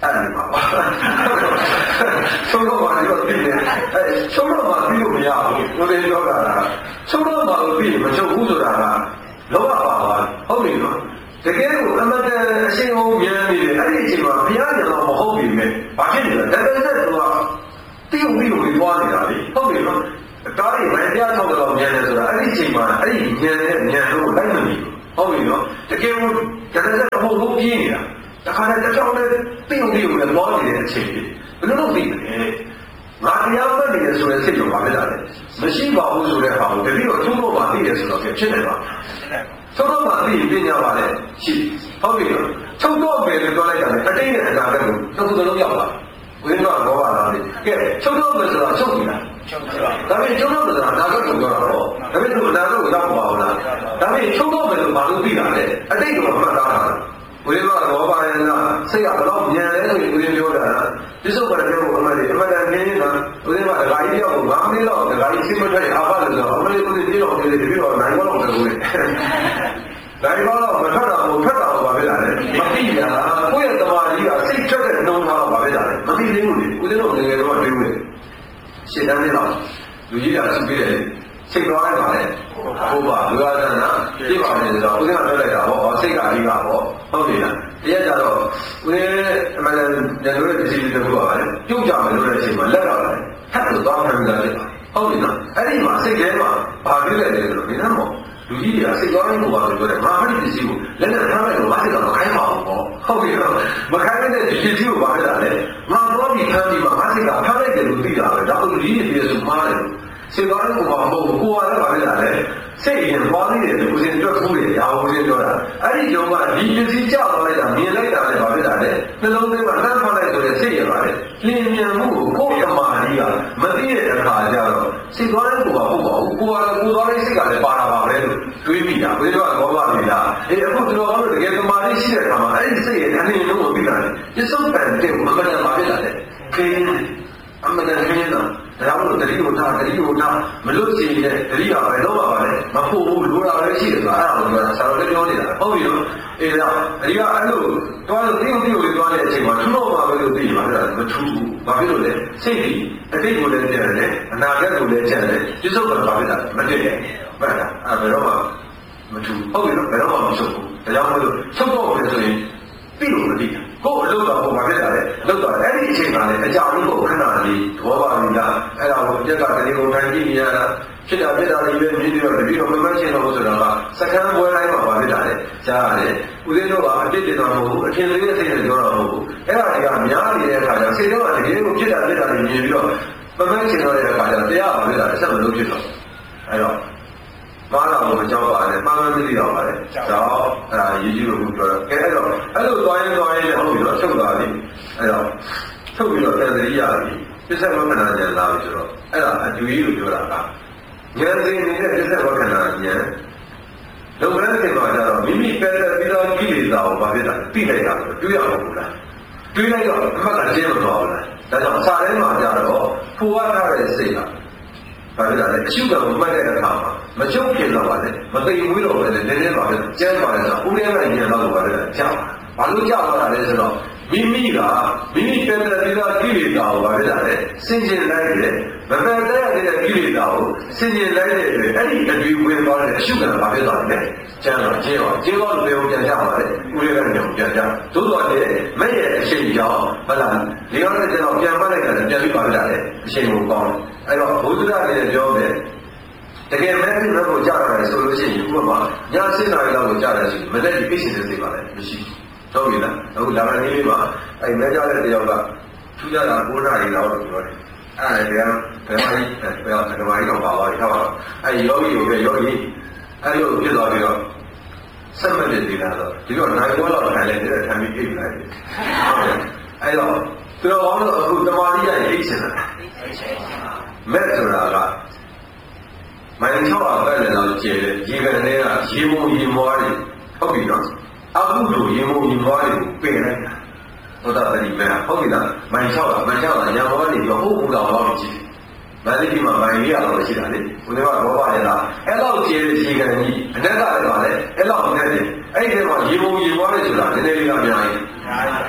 အဲ့ဒီမှာပါဆုံးတော့ပါတော့ပြီးတယ်ဆုံးတော့ပါပြီးလို့မရဘူးကိုယ်ပြောတာကဆုံးတော့ပါလို့ပြီးမချုပ်ဘူးဆိုတာကလောကပါပါဟုတ်ပြီနော်တကယ်ကိုအမတန်အရှင်ဘုံဉာဏ်နေတယ်အဲ့ဒီအချိန်မှာဘုရားကျတော့မဟုတ်ပြီမဲ့ဘာဖြစ်လဲဒါပေမဲ့သူကတိယုံပြီးလို့ပြောနေတာလေဟုတ်ပြီနော်ကားတွေမတရားထောက်တော့ဉာဏ်နဲ့ဆိုတာအဲ့ဒီအချိန်မှာအဲ့ဒီဉာဏ်နဲ့ဉာဏ်တို့လိုက်မနေဘူးဟုတ်ပြီနော်တကယ်ကိုဒါနဲ့အဖို့လို့ပြင်းနေတာတခါတည်းတစ်ချောင်းနဲ့တိယုံပြီးလို့ပြောနေတဲ့အချိန်ကြီးဘယ်လိုလုပ်ပြီးလဲငါတရားမှတ်နေရဆိုတဲ့စိတ်ကဘာဖြစ်လာလဲမရှိပါဘူးဆိုတဲ့ဟာကိုတတိယထုံးတော့ပါသိတယ်ဆိုတော့ဖြစ်နေပါထုံးတော့ပါသိပညာပါလေရှိဟုတ်ပြီနော်ထုံးတော့ပဲလို့ပြောလိုက်တာလေအတိတ်နဲ့အနာဂတ်ကိုသုံးလုံးရောက်လာဝိညာဉ်ဘောပါလားလေကဲထုံးတော့ပဲဆိုတာချုပ်ပြီလားချုပ်ပြီပါဒါပေမဲ့ထုံးတော့ပဲဆိုတာအနာဂတ်ကိုပြောတာတော့ဒါပေမဲ့သူအနာဂတ်ကိုရောက်ပါဘူးလားဒါပေမဲ့ထုံးတော့ပဲလို့ဘာလို့သိတာလဲအတိတ်ကမှတ်သားတာဝိညာဉ်ဘောပါရင်ကစိတ်ကဘယ်တော့ဉာဏ်လဲဆိုရင်ဝိညာဉ်ပြောတာပြစ္ဆုတ်ပရမေကိုအမှန်တန်ခင်းနေတာဝိညာဉ်ကဒကာကြီးရောက်ကို5မိနစ်လောက်ဒကာကြီးစိတ်မထွက်အားပါလို့ဆိုတော့အမှန်တကယ်ဒီလိုနေပြီးတော့နိုင်ဘောလောက်လုပ်နေနိုင်ဘောလောက်မထွက်တာကိုထွက်တာကိုပါပဲလားလေမသိတာကိုယ့်ရဲ့တမာကြီးကစိတ်ထွက်တဲ့နှုံးထားတော့ပါပဲလားလေမသိသေးဘူးလေဦးဇင်းတို့ငယ်ငယ်တော့တွေ့ဘူးလေရှင်းတန်းနေတော့လူကြီးကစုပြီးတယ်စိတ်သွားလိုက်ပါလေဟုတ်ပါလူသားတန်းကပြပါမယ်ဆိုတော့ဦးဇင်းကပြောလိုက်တာဟောစိတ်ကအကြီးကဟောဟုတ်ပြီလားတရားကြတော့ဦးဇင်းအမှန်တန်ဉာဏ်တို့ရဲ့ဒီလိုပြောပါလေပြုတ်ကြမယ်လို့တဲ့အချိန်မှာလက်တော့တယ်ထပ်လို့သွားမှန်းတာလေဟုတ်ပြီလားအဲ့ဒီမှာစိတ်ထဲမှာဘာဖြစ်လဲဆိုတော့ဒီနမောလူကြီးတွေကစိတ်သွားရင်းကိုပါလို့ပြောတယ်ငါဟာဒီပစ္စည်းကိုလက်နဲ့ထားလိုက်တော့ဘာဖြစ်တော့မခိုင်းပါဘူးပေါ့ဟုတ်ပြီလားမခိုင်းတဲ့ဒီပစ္စည်းကိုဘာဖြစ်တာလဲငါတော့ဒီခန်းဒီမှာငါစိတ်ကထားလိုက်တယ်လို့သိတာပဲဒါကလူကြီးတွေပြေဆိုမှားတယ်စိတ်သွားရင်းကိုပါမဟုတ်ဘူးကိုယ်ကလည်းဘာဖြစ်တာလဲစိတ်ရင်သွားနေတယ်လို့ဦးဇင်းတွက်ခုတယ်ရာဦးဇင်းပြောတာအဲ့ဒီကြောင့်ကဒီပစ္စည်းကြောက်သွားလိုက်တာမြင်လိုက်တာလည်းဘာဖြစ်တာလဲနှလုံးသွင်းမှာနှမ်းဖတ်လိုက်ဆိုရင်စိတ်ရပါလေလင်းမြန်မှုကိုကိုယ့်အမှားကြီးကမသိတဲ့အခါကျတော့စိတ်သွားတဲ့ကိုယ်ကဟုတ်ပါဘူးကိုယ်ကလည်းကိုယ်သွားတဲ့စိတ်ကလည်းပါတာပါပဲလို့တွေးမိတာဘယ်တော့ကောပါလိမ့်လားအခုကျွန်တော်တို့တကယ်သမာဓိရှိတဲ့အခါမှာအဲ့ဒီစိတ်ရဲ့အနေနဲ့လုံးကိုပြီးတာလေပစ္စုပန်တဲ့မမတန်ပါဖြစ်လာတယ်ခင်းအမှန်တန်ခင်းတာဒါကြောင့်တတိယထားမလို့ရှိရင်တတိယပဲတော့ပါလေမဖို့ဘူးလိုတာပဲရှိတယ်ဆိုတာအဲ့ဒါကိုပြောတာဆရာတော်လည်းပြောနေတာဟုတ်ပြီနော်အေးဒါအဒီကအဲ့လိုတွားလို့တိတိကိုတွားတဲ့အချိန်မှာထူတော့ပါပဲလို့သိမှာအဲ့ဒါမထူဘူးဘာဖြစ်လို့လဲစိတ်ကြီးအတိတ်ကိုလည်းကြံတယ်အနာဂတ်ကိုလည်းကြံတယ်ပြစ္ဆုတ်ကဘာဖြစ်တာမတည့်တယ်မှန်လားအဲ့ဘယ်တော့မှမထူဟုတ်ပြီနော်ဘယ်တော့မှမချုပ်ဘူးဒါကြောင့်မလို့ချုပ်တော့တယ်ဆိုရင်သိလို့မသိဘူးကိုယ်အလုပ်တော်ဘာဖြစ်တာလဲလုပ်တော့အဲ့ဒီအချိန်မှာလည်းအကြောင်းကိုခဏလေးသဘောပါလိမ့်လားအဲ့ဒါကိုပြက်ကတည်းကထိုင်ကြည့်နေရတာဖြစ်တာလေးပဲမြင်ပြီးတော့မမှတ်ချင်တော့ဘူးဆိုတော့စကမ်းပွဲတိုင်းမှာဘာဖြစ်တာလဲကြားရတယ်ဦးဇင်းတို့ကအပြစ်တင်တော်မဟုတ်ဘူးအထင်လေးစိတ်နဲ့ပြောတာမဟုတ်ဘူးအဲ့ဒါတွေကများနေတဲ့အခါကျစိတ်တော့တကယ်ကိုဖြစ်တာလေးမြင်ပြီးတော့မမှတ်ချင်တော့တဲ့အခါကျတရားဘာဖြစ်တာလဲဆက်မလို့ဖြစ်တော့အဲ့တော့မာနာကိုမကြောက်ပါနဲ့မှားမှန်းမသိတော့ပါလေကြောက်အဲ့ဒါရည်ကြီးလို့ပြောတော့ကဲအဲ့လိုသွားရင်လည်းဟုတ်ပြီတော့ချုပ်သွားပြီအဲ့တော့ထုတ်ပြီးတော့တန်တရိယာပြီပစ္စဝက္ခဏာဉာဏ်လာပြီဆိုတော့အဲ့ဒါအတူကြီးလို့ပြောတာကဉာဏ်စဉ်နေတဲ့ပစ္စဝက္ခဏာဉာဏ်လုပ်ငန်းတွေမှာကျတော့မိမိပဲပြီးတော့ကိလေသာကိုဘာဖြစ်တာသိလိုက်တာတွေးရအောင်ဘူးလားတွေးလိုက်တော့အမှတ်ကကျင်းမသွားဘူးလားဒါကြောင့်အစာထဲမှာကျတော့ဖိုးရထားတဲ့စိတ်ကဘာဖြစ်တာလဲအရှုကံကိုမှတ်တဲ့အခါမှာမချုပ်ဖြစ်တော့ပါနဲ့မသိမွေးတော့ပဲနည်းနည်းပါပဲကျန်းပါလေဆိုဦးရဲကဉာဏ်တော့ပါလေကြောက်ဘာလို့ကြောက်ရတာလဲဆိုတော့မိမိကမိမိတည်းတည်းသောကိလေသာကိုဘာဖြစ်တာလဲစင်ကျင်လိုက်တယ်မပယ်တဲ့ကိလေသာကိုစင်ကျင်လိုက်တဲ့အတွက်အဲ့ဒီအတွေ့ဝင်သွားတဲ့အရှုကံဘာဖြစ်သွားလဲကျန်းတော့ကျင်းတော့ဘယ်ကိုပြန်ကြပါလဲဦးရဲကဉာဏ်ကိုပြန်ကြသို့တော်လည်းမဲ့ရဲ့အရှိန်ကြောင့်ဟုတ်လားလေရောတဲ့ကျွန်တော်ပြန်မှတ်လိုက်တာပြန်ပြီးပါပြတာလေအရှိန်ကိုကောင်းအဲ့တော့ဘုရားကလည်းပြောမယ်တကယ်မဲ့ဒီဘက်ကိုကြားရတယ်ဆိုလို့ရှိရင်ဥပမာည7 နာရီလောက်ကိုကြားတယ်ဆိုရင်မနေ့ကပြည့်စင်တဲ့စိတ်ပါလေမရှိတော့ပြီလားအခုလာမယ့်နေ့မှာအဲ့မဲကြတဲ့တယောက်ကထူးခြားတာ9 နာရီလောက်လို့ပြောတယ်အဲ့ဒါကဘယ်မှာတော့ပါသွားပြီဟုတ်ပါအဲ့ယောဂီကိုပဲယောဂီအဲ့လိုဖြစ်သွားပြီးတော့ဆက်မဲ့နေလာတော့ဒီတော့နိုင်ဘောလောက်ထိုင်လိုက်တဲ့ထမ်းပြီးအိပ်လိုက်တယ်အဲ့တော့သူတော်ကောင်းတို့အခုတမာတိရအိပ်နေတာမဲ့ဆိုတာကမိုင်း6ပဲလည်းတော့ကျေတယ်ရေကနေကရေမုံရေမွားတွေဟုတ်ပြီနော်အခုလိုရေမုံရေမွားတွေကိုပင်လိုက်တာသောတာပတိမဲဟုတ်ပြီလားမိုင်း6ရံဘောနေပြီးဟုတ်ဘူးတော့တော့ကြည့်မန္တလေးမှာမိုင်းရတော့ရှိတာလေဦးလေးကဘောပါရလားအဲ့လောက်ကျေတဲ့ရေကန်ကြီးအနက်ကလည်းပါလေအဲ့လောက်နဲ့အဲ့ဒီမှာရေမုံရေမွားတွေဆိုတာနည်းနည်းလေးကများကြီး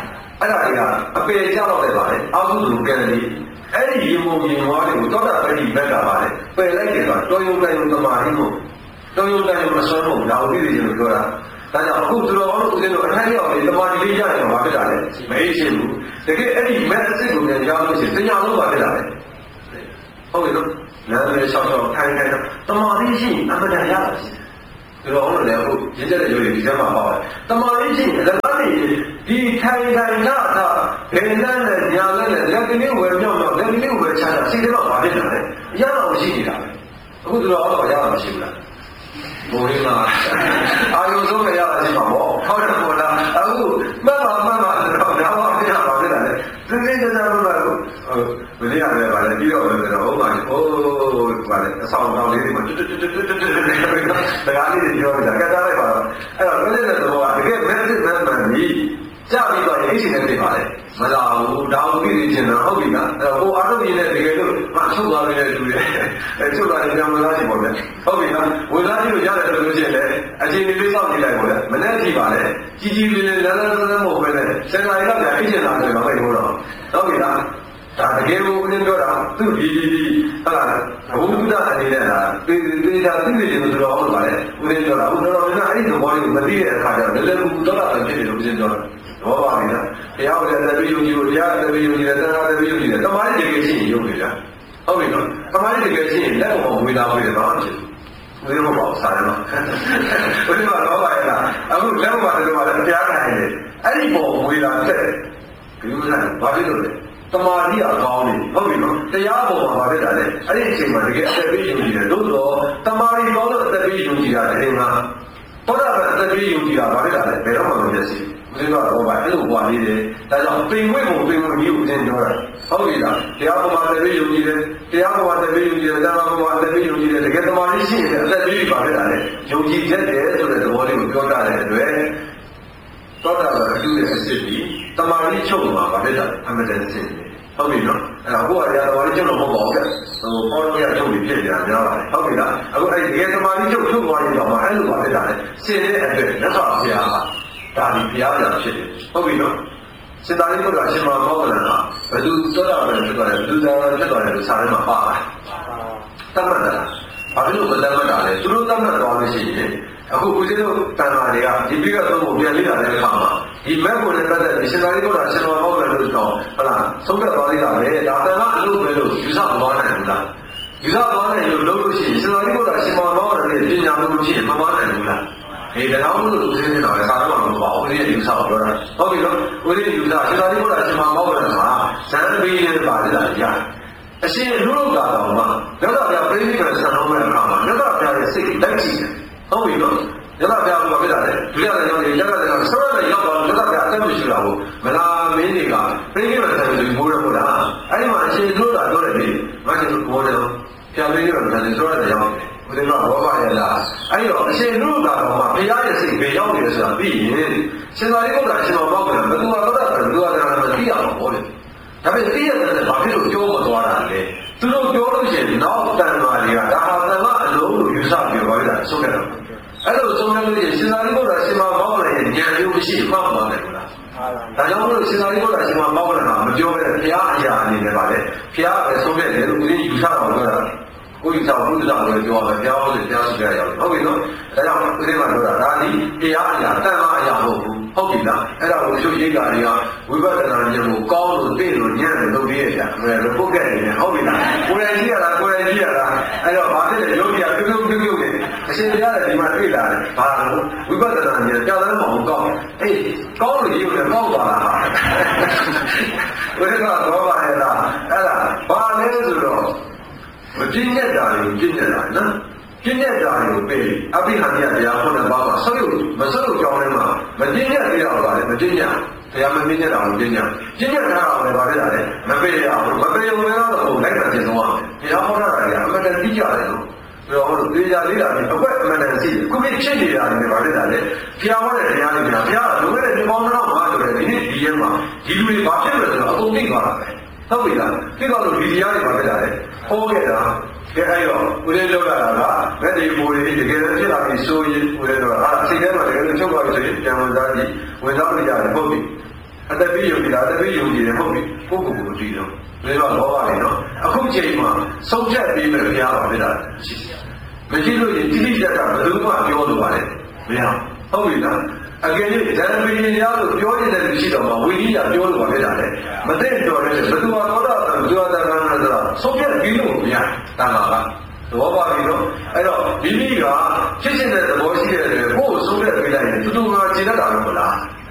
အဲ့ဒါတွေကအပေကြတော့လည်းပါလေအာဟုသူကဲတယ်အဲ့ဒီရေမုံရေမွားတွေကိုသောတာပတိဘက်ကပါလေပယ်လိုက်တယ်ဆိုတော့တော်ယုံတိုင်းယုံသမာဓိကိုတော်ယုံတိုင်းယုံမစွမ်းဖို့ဒါကိုသိသိချင်းလို့ပြောတာဒါကြောင့်အခုသူတော်တို့ဦးဇင်းတို့အထိုင်ရောက်နေသမာဓိလေးရရင်ဘာဖြစ်တာလဲမအေးရှင်းဘူးတကယ်အဲ့ဒီမက်အစ်ကိုပြန်ကြားလို့ရှိရင်တရားလုံးပါဖြစ်တာလေဟုတ်ပြီနော်လမ်းလေးဆောက်ဆောက်ထိုင်ထိုင်တော့သမာဓိရှိအမှန်တရားရတာရှိသူတော်တို့လည်းအခုရင်းချက်တဲ့ရုပ်တွေဒီထဲမှာပါပါတယ်သမာဓိရှိလက်ကနေဒီထိုင်ထိုင်လာတာဘယ်နဲ့လဲညာလဲလက်ကလေးဝယ်မြောက်တော့လက်ကလေးဝယ်ချတာစိတ်ထဲမှာပါဖြစ်တာလေရအောင်ရှိနေတာပဲအခုသူတော်တော့ရတာမရှိဘူးလားဘိုးလေးမှာအာယုံဆုံးမရတာရှိမှာပေါ့ဟုတ်တယ်မို့လားအခုမှတ်ပါတော့ဒါမှမဖြစ်တာပါဖြစ်တာလေသူစိတ်ကြတာလို့ဘယ်လိုရလဲပါလဲပြီးတော့ပဲတော့ဟုတ်ပါပြီဟိုးပါလေအဆောင်တောင်းလေးတွေမှာတွတ်တကားလေးတွေပြောနေတာကတ်သားလိုက်ပါတော့အဲ့တော့ဘယ်လိုလဲတော့တကယ် message မှန်ပြီကြပြီးတော့အိတ်ရှင်နဲ့ပြင်ပါလေမလာဘူးဒါကိုသိနေချင်တာဟုတ်ပြီလားအဲ့တော့ဟိုအားလုံးကြီးနဲ့တကယ်လို့မထုတ်သွားနေတဲ့လူတွေအဲထုတ်သွားတယ်ကြောင်လာကြည့်ပါဗျဟုတ်ပြီလားဝင်လာကြည့်လို့ရတယ်လို့ရှိရင်လည်းအချိန်လေးစောင့်ကြည့်လိုက်ပါဗျမနေ့ကြည့်ပါလေကြီးကြီးလေးလေးလန်းလန်းလန်းမဟုတ်ပဲနဲ့စင်လာရီတော့ပြန်အိတ်ရှင်လာတယ်တော့ပဲဟုတ်တော့ဟုတ်ပြီလားဒါတကယ်ကိုဦးရင်းပြောတာသူ့ဒီဟာဘုရားအနေနဲ့ဟာသေချာသိနေတယ်ဆိုတော့ဟုတ်ပါလေဦးရင်းပြောတာဦးတော်တော်များအဲ့ဒီသဘောလေးကိုမသိတဲ့အခါကျတော့လည်းလည်းတော့တာဖြစ်တယ်လို့ဦးရင်းပြောတာဘောပါပြီလားတရားဝင်တဲ့တပည့်ယုံကြည်ကိုတရားတပည့်ယုံကြည်တဲ့တရားတပည့်ယုံကြည်တဲ့တမားတကယ်ရှိရင်ယုံနေလားဟုတ်ပြီနော်တမားတကယ်ရှိရင်လက်ပေါ်ဝေလာဝေးတယ်ဘာမှဖြစ်ဘူးဝေးမပေါ့စားတယ်နော်ဘယ်မှာတော့ပါရလားအခုလက်ပေါ်တယ်လို့လည်းတရားနိုင်တယ်အဲ့ဒီပေါ်ဝေလာဖြစ်တယ်ဒီလိုလားဘာဖြစ်လို့လဲတမာတိအကောင်းနေဟုတ်ပြီနော်တရားပေါ်မှာဘာဖြစ်တာလဲအဲ့ဒီအချိန်မှာတကယ်အသက်ပေးယုံကြည်တယ်တို့တော့တမာတိကောင်းလို့အသက်ပေးယုံကြည်တာတကယ်မှာဘောဓဘာအသက်ပေးယုံကြည်တာဘာဖြစ်တာလဲဘယ်တော့မှမဖြစ်စီဦးဇင်းကတော့ဘာအဲ့လိုပွားနေတယ်ဒါကြောင့်ပင်ဝိပုံပင်ဝိမျိုးဦးဇင်းပြောတာဟုတ်ပြီလားတရားပေါ်မှာတပည့်ယုံကြည်တယ်တရားပေါ်မှာတပည့်ယုံကြည်တယ်တရားပေါ်မှာတပည့်ယုံကြည်တယ်တကယ်တမာတိရှိရင်အသက်ပေးပါဖြစ်တာလေယုံကြည်ချက်တယ်ဆိုတဲ့သဘောလေးကိုပြောတာတဲ့အတွက်သောတာပန်အကျိုးရဲ့အစစ်ပြီးတမာတိချုပ်မှာဗာဖြစ်တာအမှန်တန်စစ်ဟုတ်ပြီနော်အဲ့ဒါဘုရားတရားတော်လေးချုပ်လို့မဟုတ်ပါဘူးဟိုပေါ်ရချုပ်ပြီးဖြစ်နေတာများပါတယ်ဟုတ်ပြီလားအခုအဲ့ဒီတကယ်တမာတိချုပ်ချုပ်သွားရင်တော့မှအဲ့လိုဗာဖြစ်တာလေစင်တဲ့အတွက်လက်တော်ဘုရားဒါဒီဘုရားပြန်ဖြစ်တယ်ဟုတ်ပြီနော်စေတသိက်ဘုရားရှင်မမောကလန်ကဘယ်သူသောတာပန်ဖြစ်သွားတယ်ဘယ်သူသာဖြစ်သွားတယ်လို့စာထဲမှာပါပါတယ်တတ်မှတ်တာဘာဖြစ်လို့မတတ်မှတ်တာလဲသူတို့တတ်မှတ်သွားလို့ရှိရင်အခုဦးဇင်းတို့တန်ခါတွေကဒီပိကတော့ကိုပြန်လေ့လာတဲ့အခါမှာဒီမက်ကိုလည်းပတ်သက်ပြီးရှင်သာရိပုတ္တရာရှင်တော်ဟောတယ်လို့တော့ဟုတ်လားသုံးသက်သွားသေးတာပဲဒါတန်ခါအလုပ်ပဲလို့ယူဆမသွားနိုင်ဘူးလားယူဆသွားနိုင်လို့လုပ်လို့ရှိရင်ရှင်သာရိပုတ္တရာရှင်တော်ဟောတယ်ပညာလို့ရှိရင်မသွားနိုင်ဘူးလားဒီတရားမှုလို့ဦးဇင်းနေတာလည်းစာတော့မပါဘူးဦးဇင်းယူဆပြောတာဟုတ်ပြီနော်ဦးဇင်းယူဆရှင်သာရိပုတ္တရာရှင်တော်ဟောတယ်မှာဇန်ပေးနေပါလေလားရတယ်အရှင်လူလို့တာတော့မှမြတ်စွာဘုရားပြိဋိဘံဆံတော်မဲ့အခါမှာမြတ်စွာဘုရားရဲ့စိတ်လိုက်ကြည့်တယ်ဟုတ်ပြီနော်မြတ်စွာဘုရားကပြောတာလေဒုရတဲ့ကြောင့်ရတဲ့ကြောင့်ဆောရတဲ့ရောက်တော့မြတ်စွာဘုရားအသက်မရှိတာကိုမလာမင်းတွေကပြိဋိဘံဆံပြီးမိုးရမို့လားအဲ့ဒီမှာအရှင်လူတာတော့တယ်လေမကျသူဘောတယ်ပြပြလေးတော့တယ်ဆောရတဲ့ရောက်တယ်ဦးဇင်းကဘောပါရလားအဲ့တော့အရှင်လူတာတော့မှဘုရားရဲ့စိတ်ပဲရောက်နေတယ်ဆိုတာသိရင်ရှင်သာရိပုတ္တရာရှင်တော်ဘောက်ကလည်းဘယ်သူမှတော့တယ်ဘယ်သူကလည်းမသိရအောင်ဟောတယ်ဒါပေမဲ့သိရတယ်ဘာဖြစ်လို့ပြောမသွားတာလဲသူတို့ပြောလို့ရှိရင်နောက်တန်မာတွေကဒါဟာတန်မာအလုံးလို့ယူဆပြီးပါလိမ့်တာဆုံးတယ်အဲ့လိုဆုံးတယ်လို့ရှင်သာရိပုတ္တရာရှင်မမောကလန်ရဲ့ဉာဏ်ရုပ်ရှိမှတ်သွားတယ်ကွာဒါကြောင့်မို့ရှင်သာရိပုတ္တရာရှင်မမောကလန်ကမပြောဘဲဘုရားအရာအနေနဲ့ပါလေဘုရားပဲဆုံးဖြတ်တယ်လို့ဦးဇင်းယူဆတော်ပြောတာကိုယ်ကြောင့်ဘုရားလည်းပြောပါဘုရားဟောတယ်ဘုရားရှိခိုးရအောင်ဟုတ်ပြီနော်ဒါကြောင့်ဦးဇင်းကပြောတာဒါဒီတရားအရာတန်မာအရာမဟုတ်ဘူးဟုတ်ပြီလားအဲ့ဒါကိုချုပ်ရိပ်ကာတွေကဝိပဿနာဉာဏ်ကိုကောင်းလို့သိလို့ဉာဏ်နဲ့လုပ်ပြီးရတာအဲ့ဒါပုတ်ကဲ့နေတယ်ဟုတ်ပြီလားကိုယ်တိုင်ကြည့်ရတာကိုယ်တိုင်ကြည့်ရတာအဲ့တော့ဘာဖြစ်လဲယောဂီကပြုတ်နေအရှင်ဘုရားလည်းဒီမှာတွေ့လာတယ်ဘာလို့ဝိပဿနာဉာဏ်ကြောက်လည်းမဟုတ်ကောင်းအေးကောင်းလို့ရုပ်နဲ့ကောင်းသွားတာဘယ်ကတော့ပါရဲ့လားအဲ့ဒါဘာလဲဆိုတော့မပြည့်ညက်တာကိုပြည့်ညက်တာနော်ပြည့်ညက်တာကိုပေးအဘိဓမ္မာတရားခုနကပါဆောက်ရုပ်မဆောက်ရုပ်ကြောင်းထဲမှာမပြည့်ညက်သေးတော့ပါလေမပြည့်ညက်တရားမပြည့်ညက်တာကိုပြည့်ညက်ပြည့်ညက်တာကလည်းဘာဖြစ်တာလဲမပေးရအောင်မပေးလို့လည်းတော့လိုက်တာကျင်သွားတယ်တရားဟောတာတွေကအမှန်တန်ပြီးကြတယ်လို့ပြောလို့သေချာလေးတာဒီအကွက်အမှန်တန်ရှိခုပြဖြစ်နေတာလည်းဘာဖြစ်တာလဲဘုရားဟောတဲ့တရားတွေဘုရားကလိုတဲ့ဒီပေါင်းတော့မှာဆိုတယ်ဒီနေ့ဒီရဲမှာဒီလူတွေဘာဖြစ်လဲဆိုတော့အကုန်သိသွားတာပဲဟုတ်ပြီလားသိတော့လို့ဒီတရားတွေဘာဖြစ်တာလဲဟောခဲ့တာကဲအဲ့တော့ဦးလေးလောက်လာတာကလက်ဒီမိုးလေးတကယ်ဖြစ်လာပြီဆိုရင်ဦးလေးတော့ဟာစိတ်ထဲမှာတကယ်လို့ချုပ်သွားပြီဆိုရင်ပြန်ဝင်စားကြည့်ဝင်စားလို့ရတယ်ဟုတ်ပြီအတပိယုံကြည်တာအတပိယုံကြည်တယ်ဟုတ်ပြီကိုယ့်ကိုယ်ကိုကြည့်တော့လေတော့လောဘတွေနော်အခုချိန်မှာဆုံးဖြတ်ပြီးမဲ့ဘုရားပါဖြစ်တာရှိတယ်မရှိလို့တိတိကျကျဘယ်သူမှပြောလို့ပါလေမရဟုတ်ပြီလားအကယ်၍ဓမ္မပညာလို့ပြောနေတဲ့လူရှိတော့မှဝိနည်းကပြောလို့ပါဖြစ်တာလေမသိတော်တဲ့ဘယ်သူမှသောတာပန်ဇောတာကံဆိုတာဆုံးဖြတ်ပြီးလို့မရတာပါကသဘောပါပြီနော်အဲ့တော့မိမိကဖြစ်တဲ့သဘောရှိတဲ့ကိုယ်ဆုံးဖြတ်ပေးလိုက်ရင်သူတို့ကခြေတတ်တာလို့မလား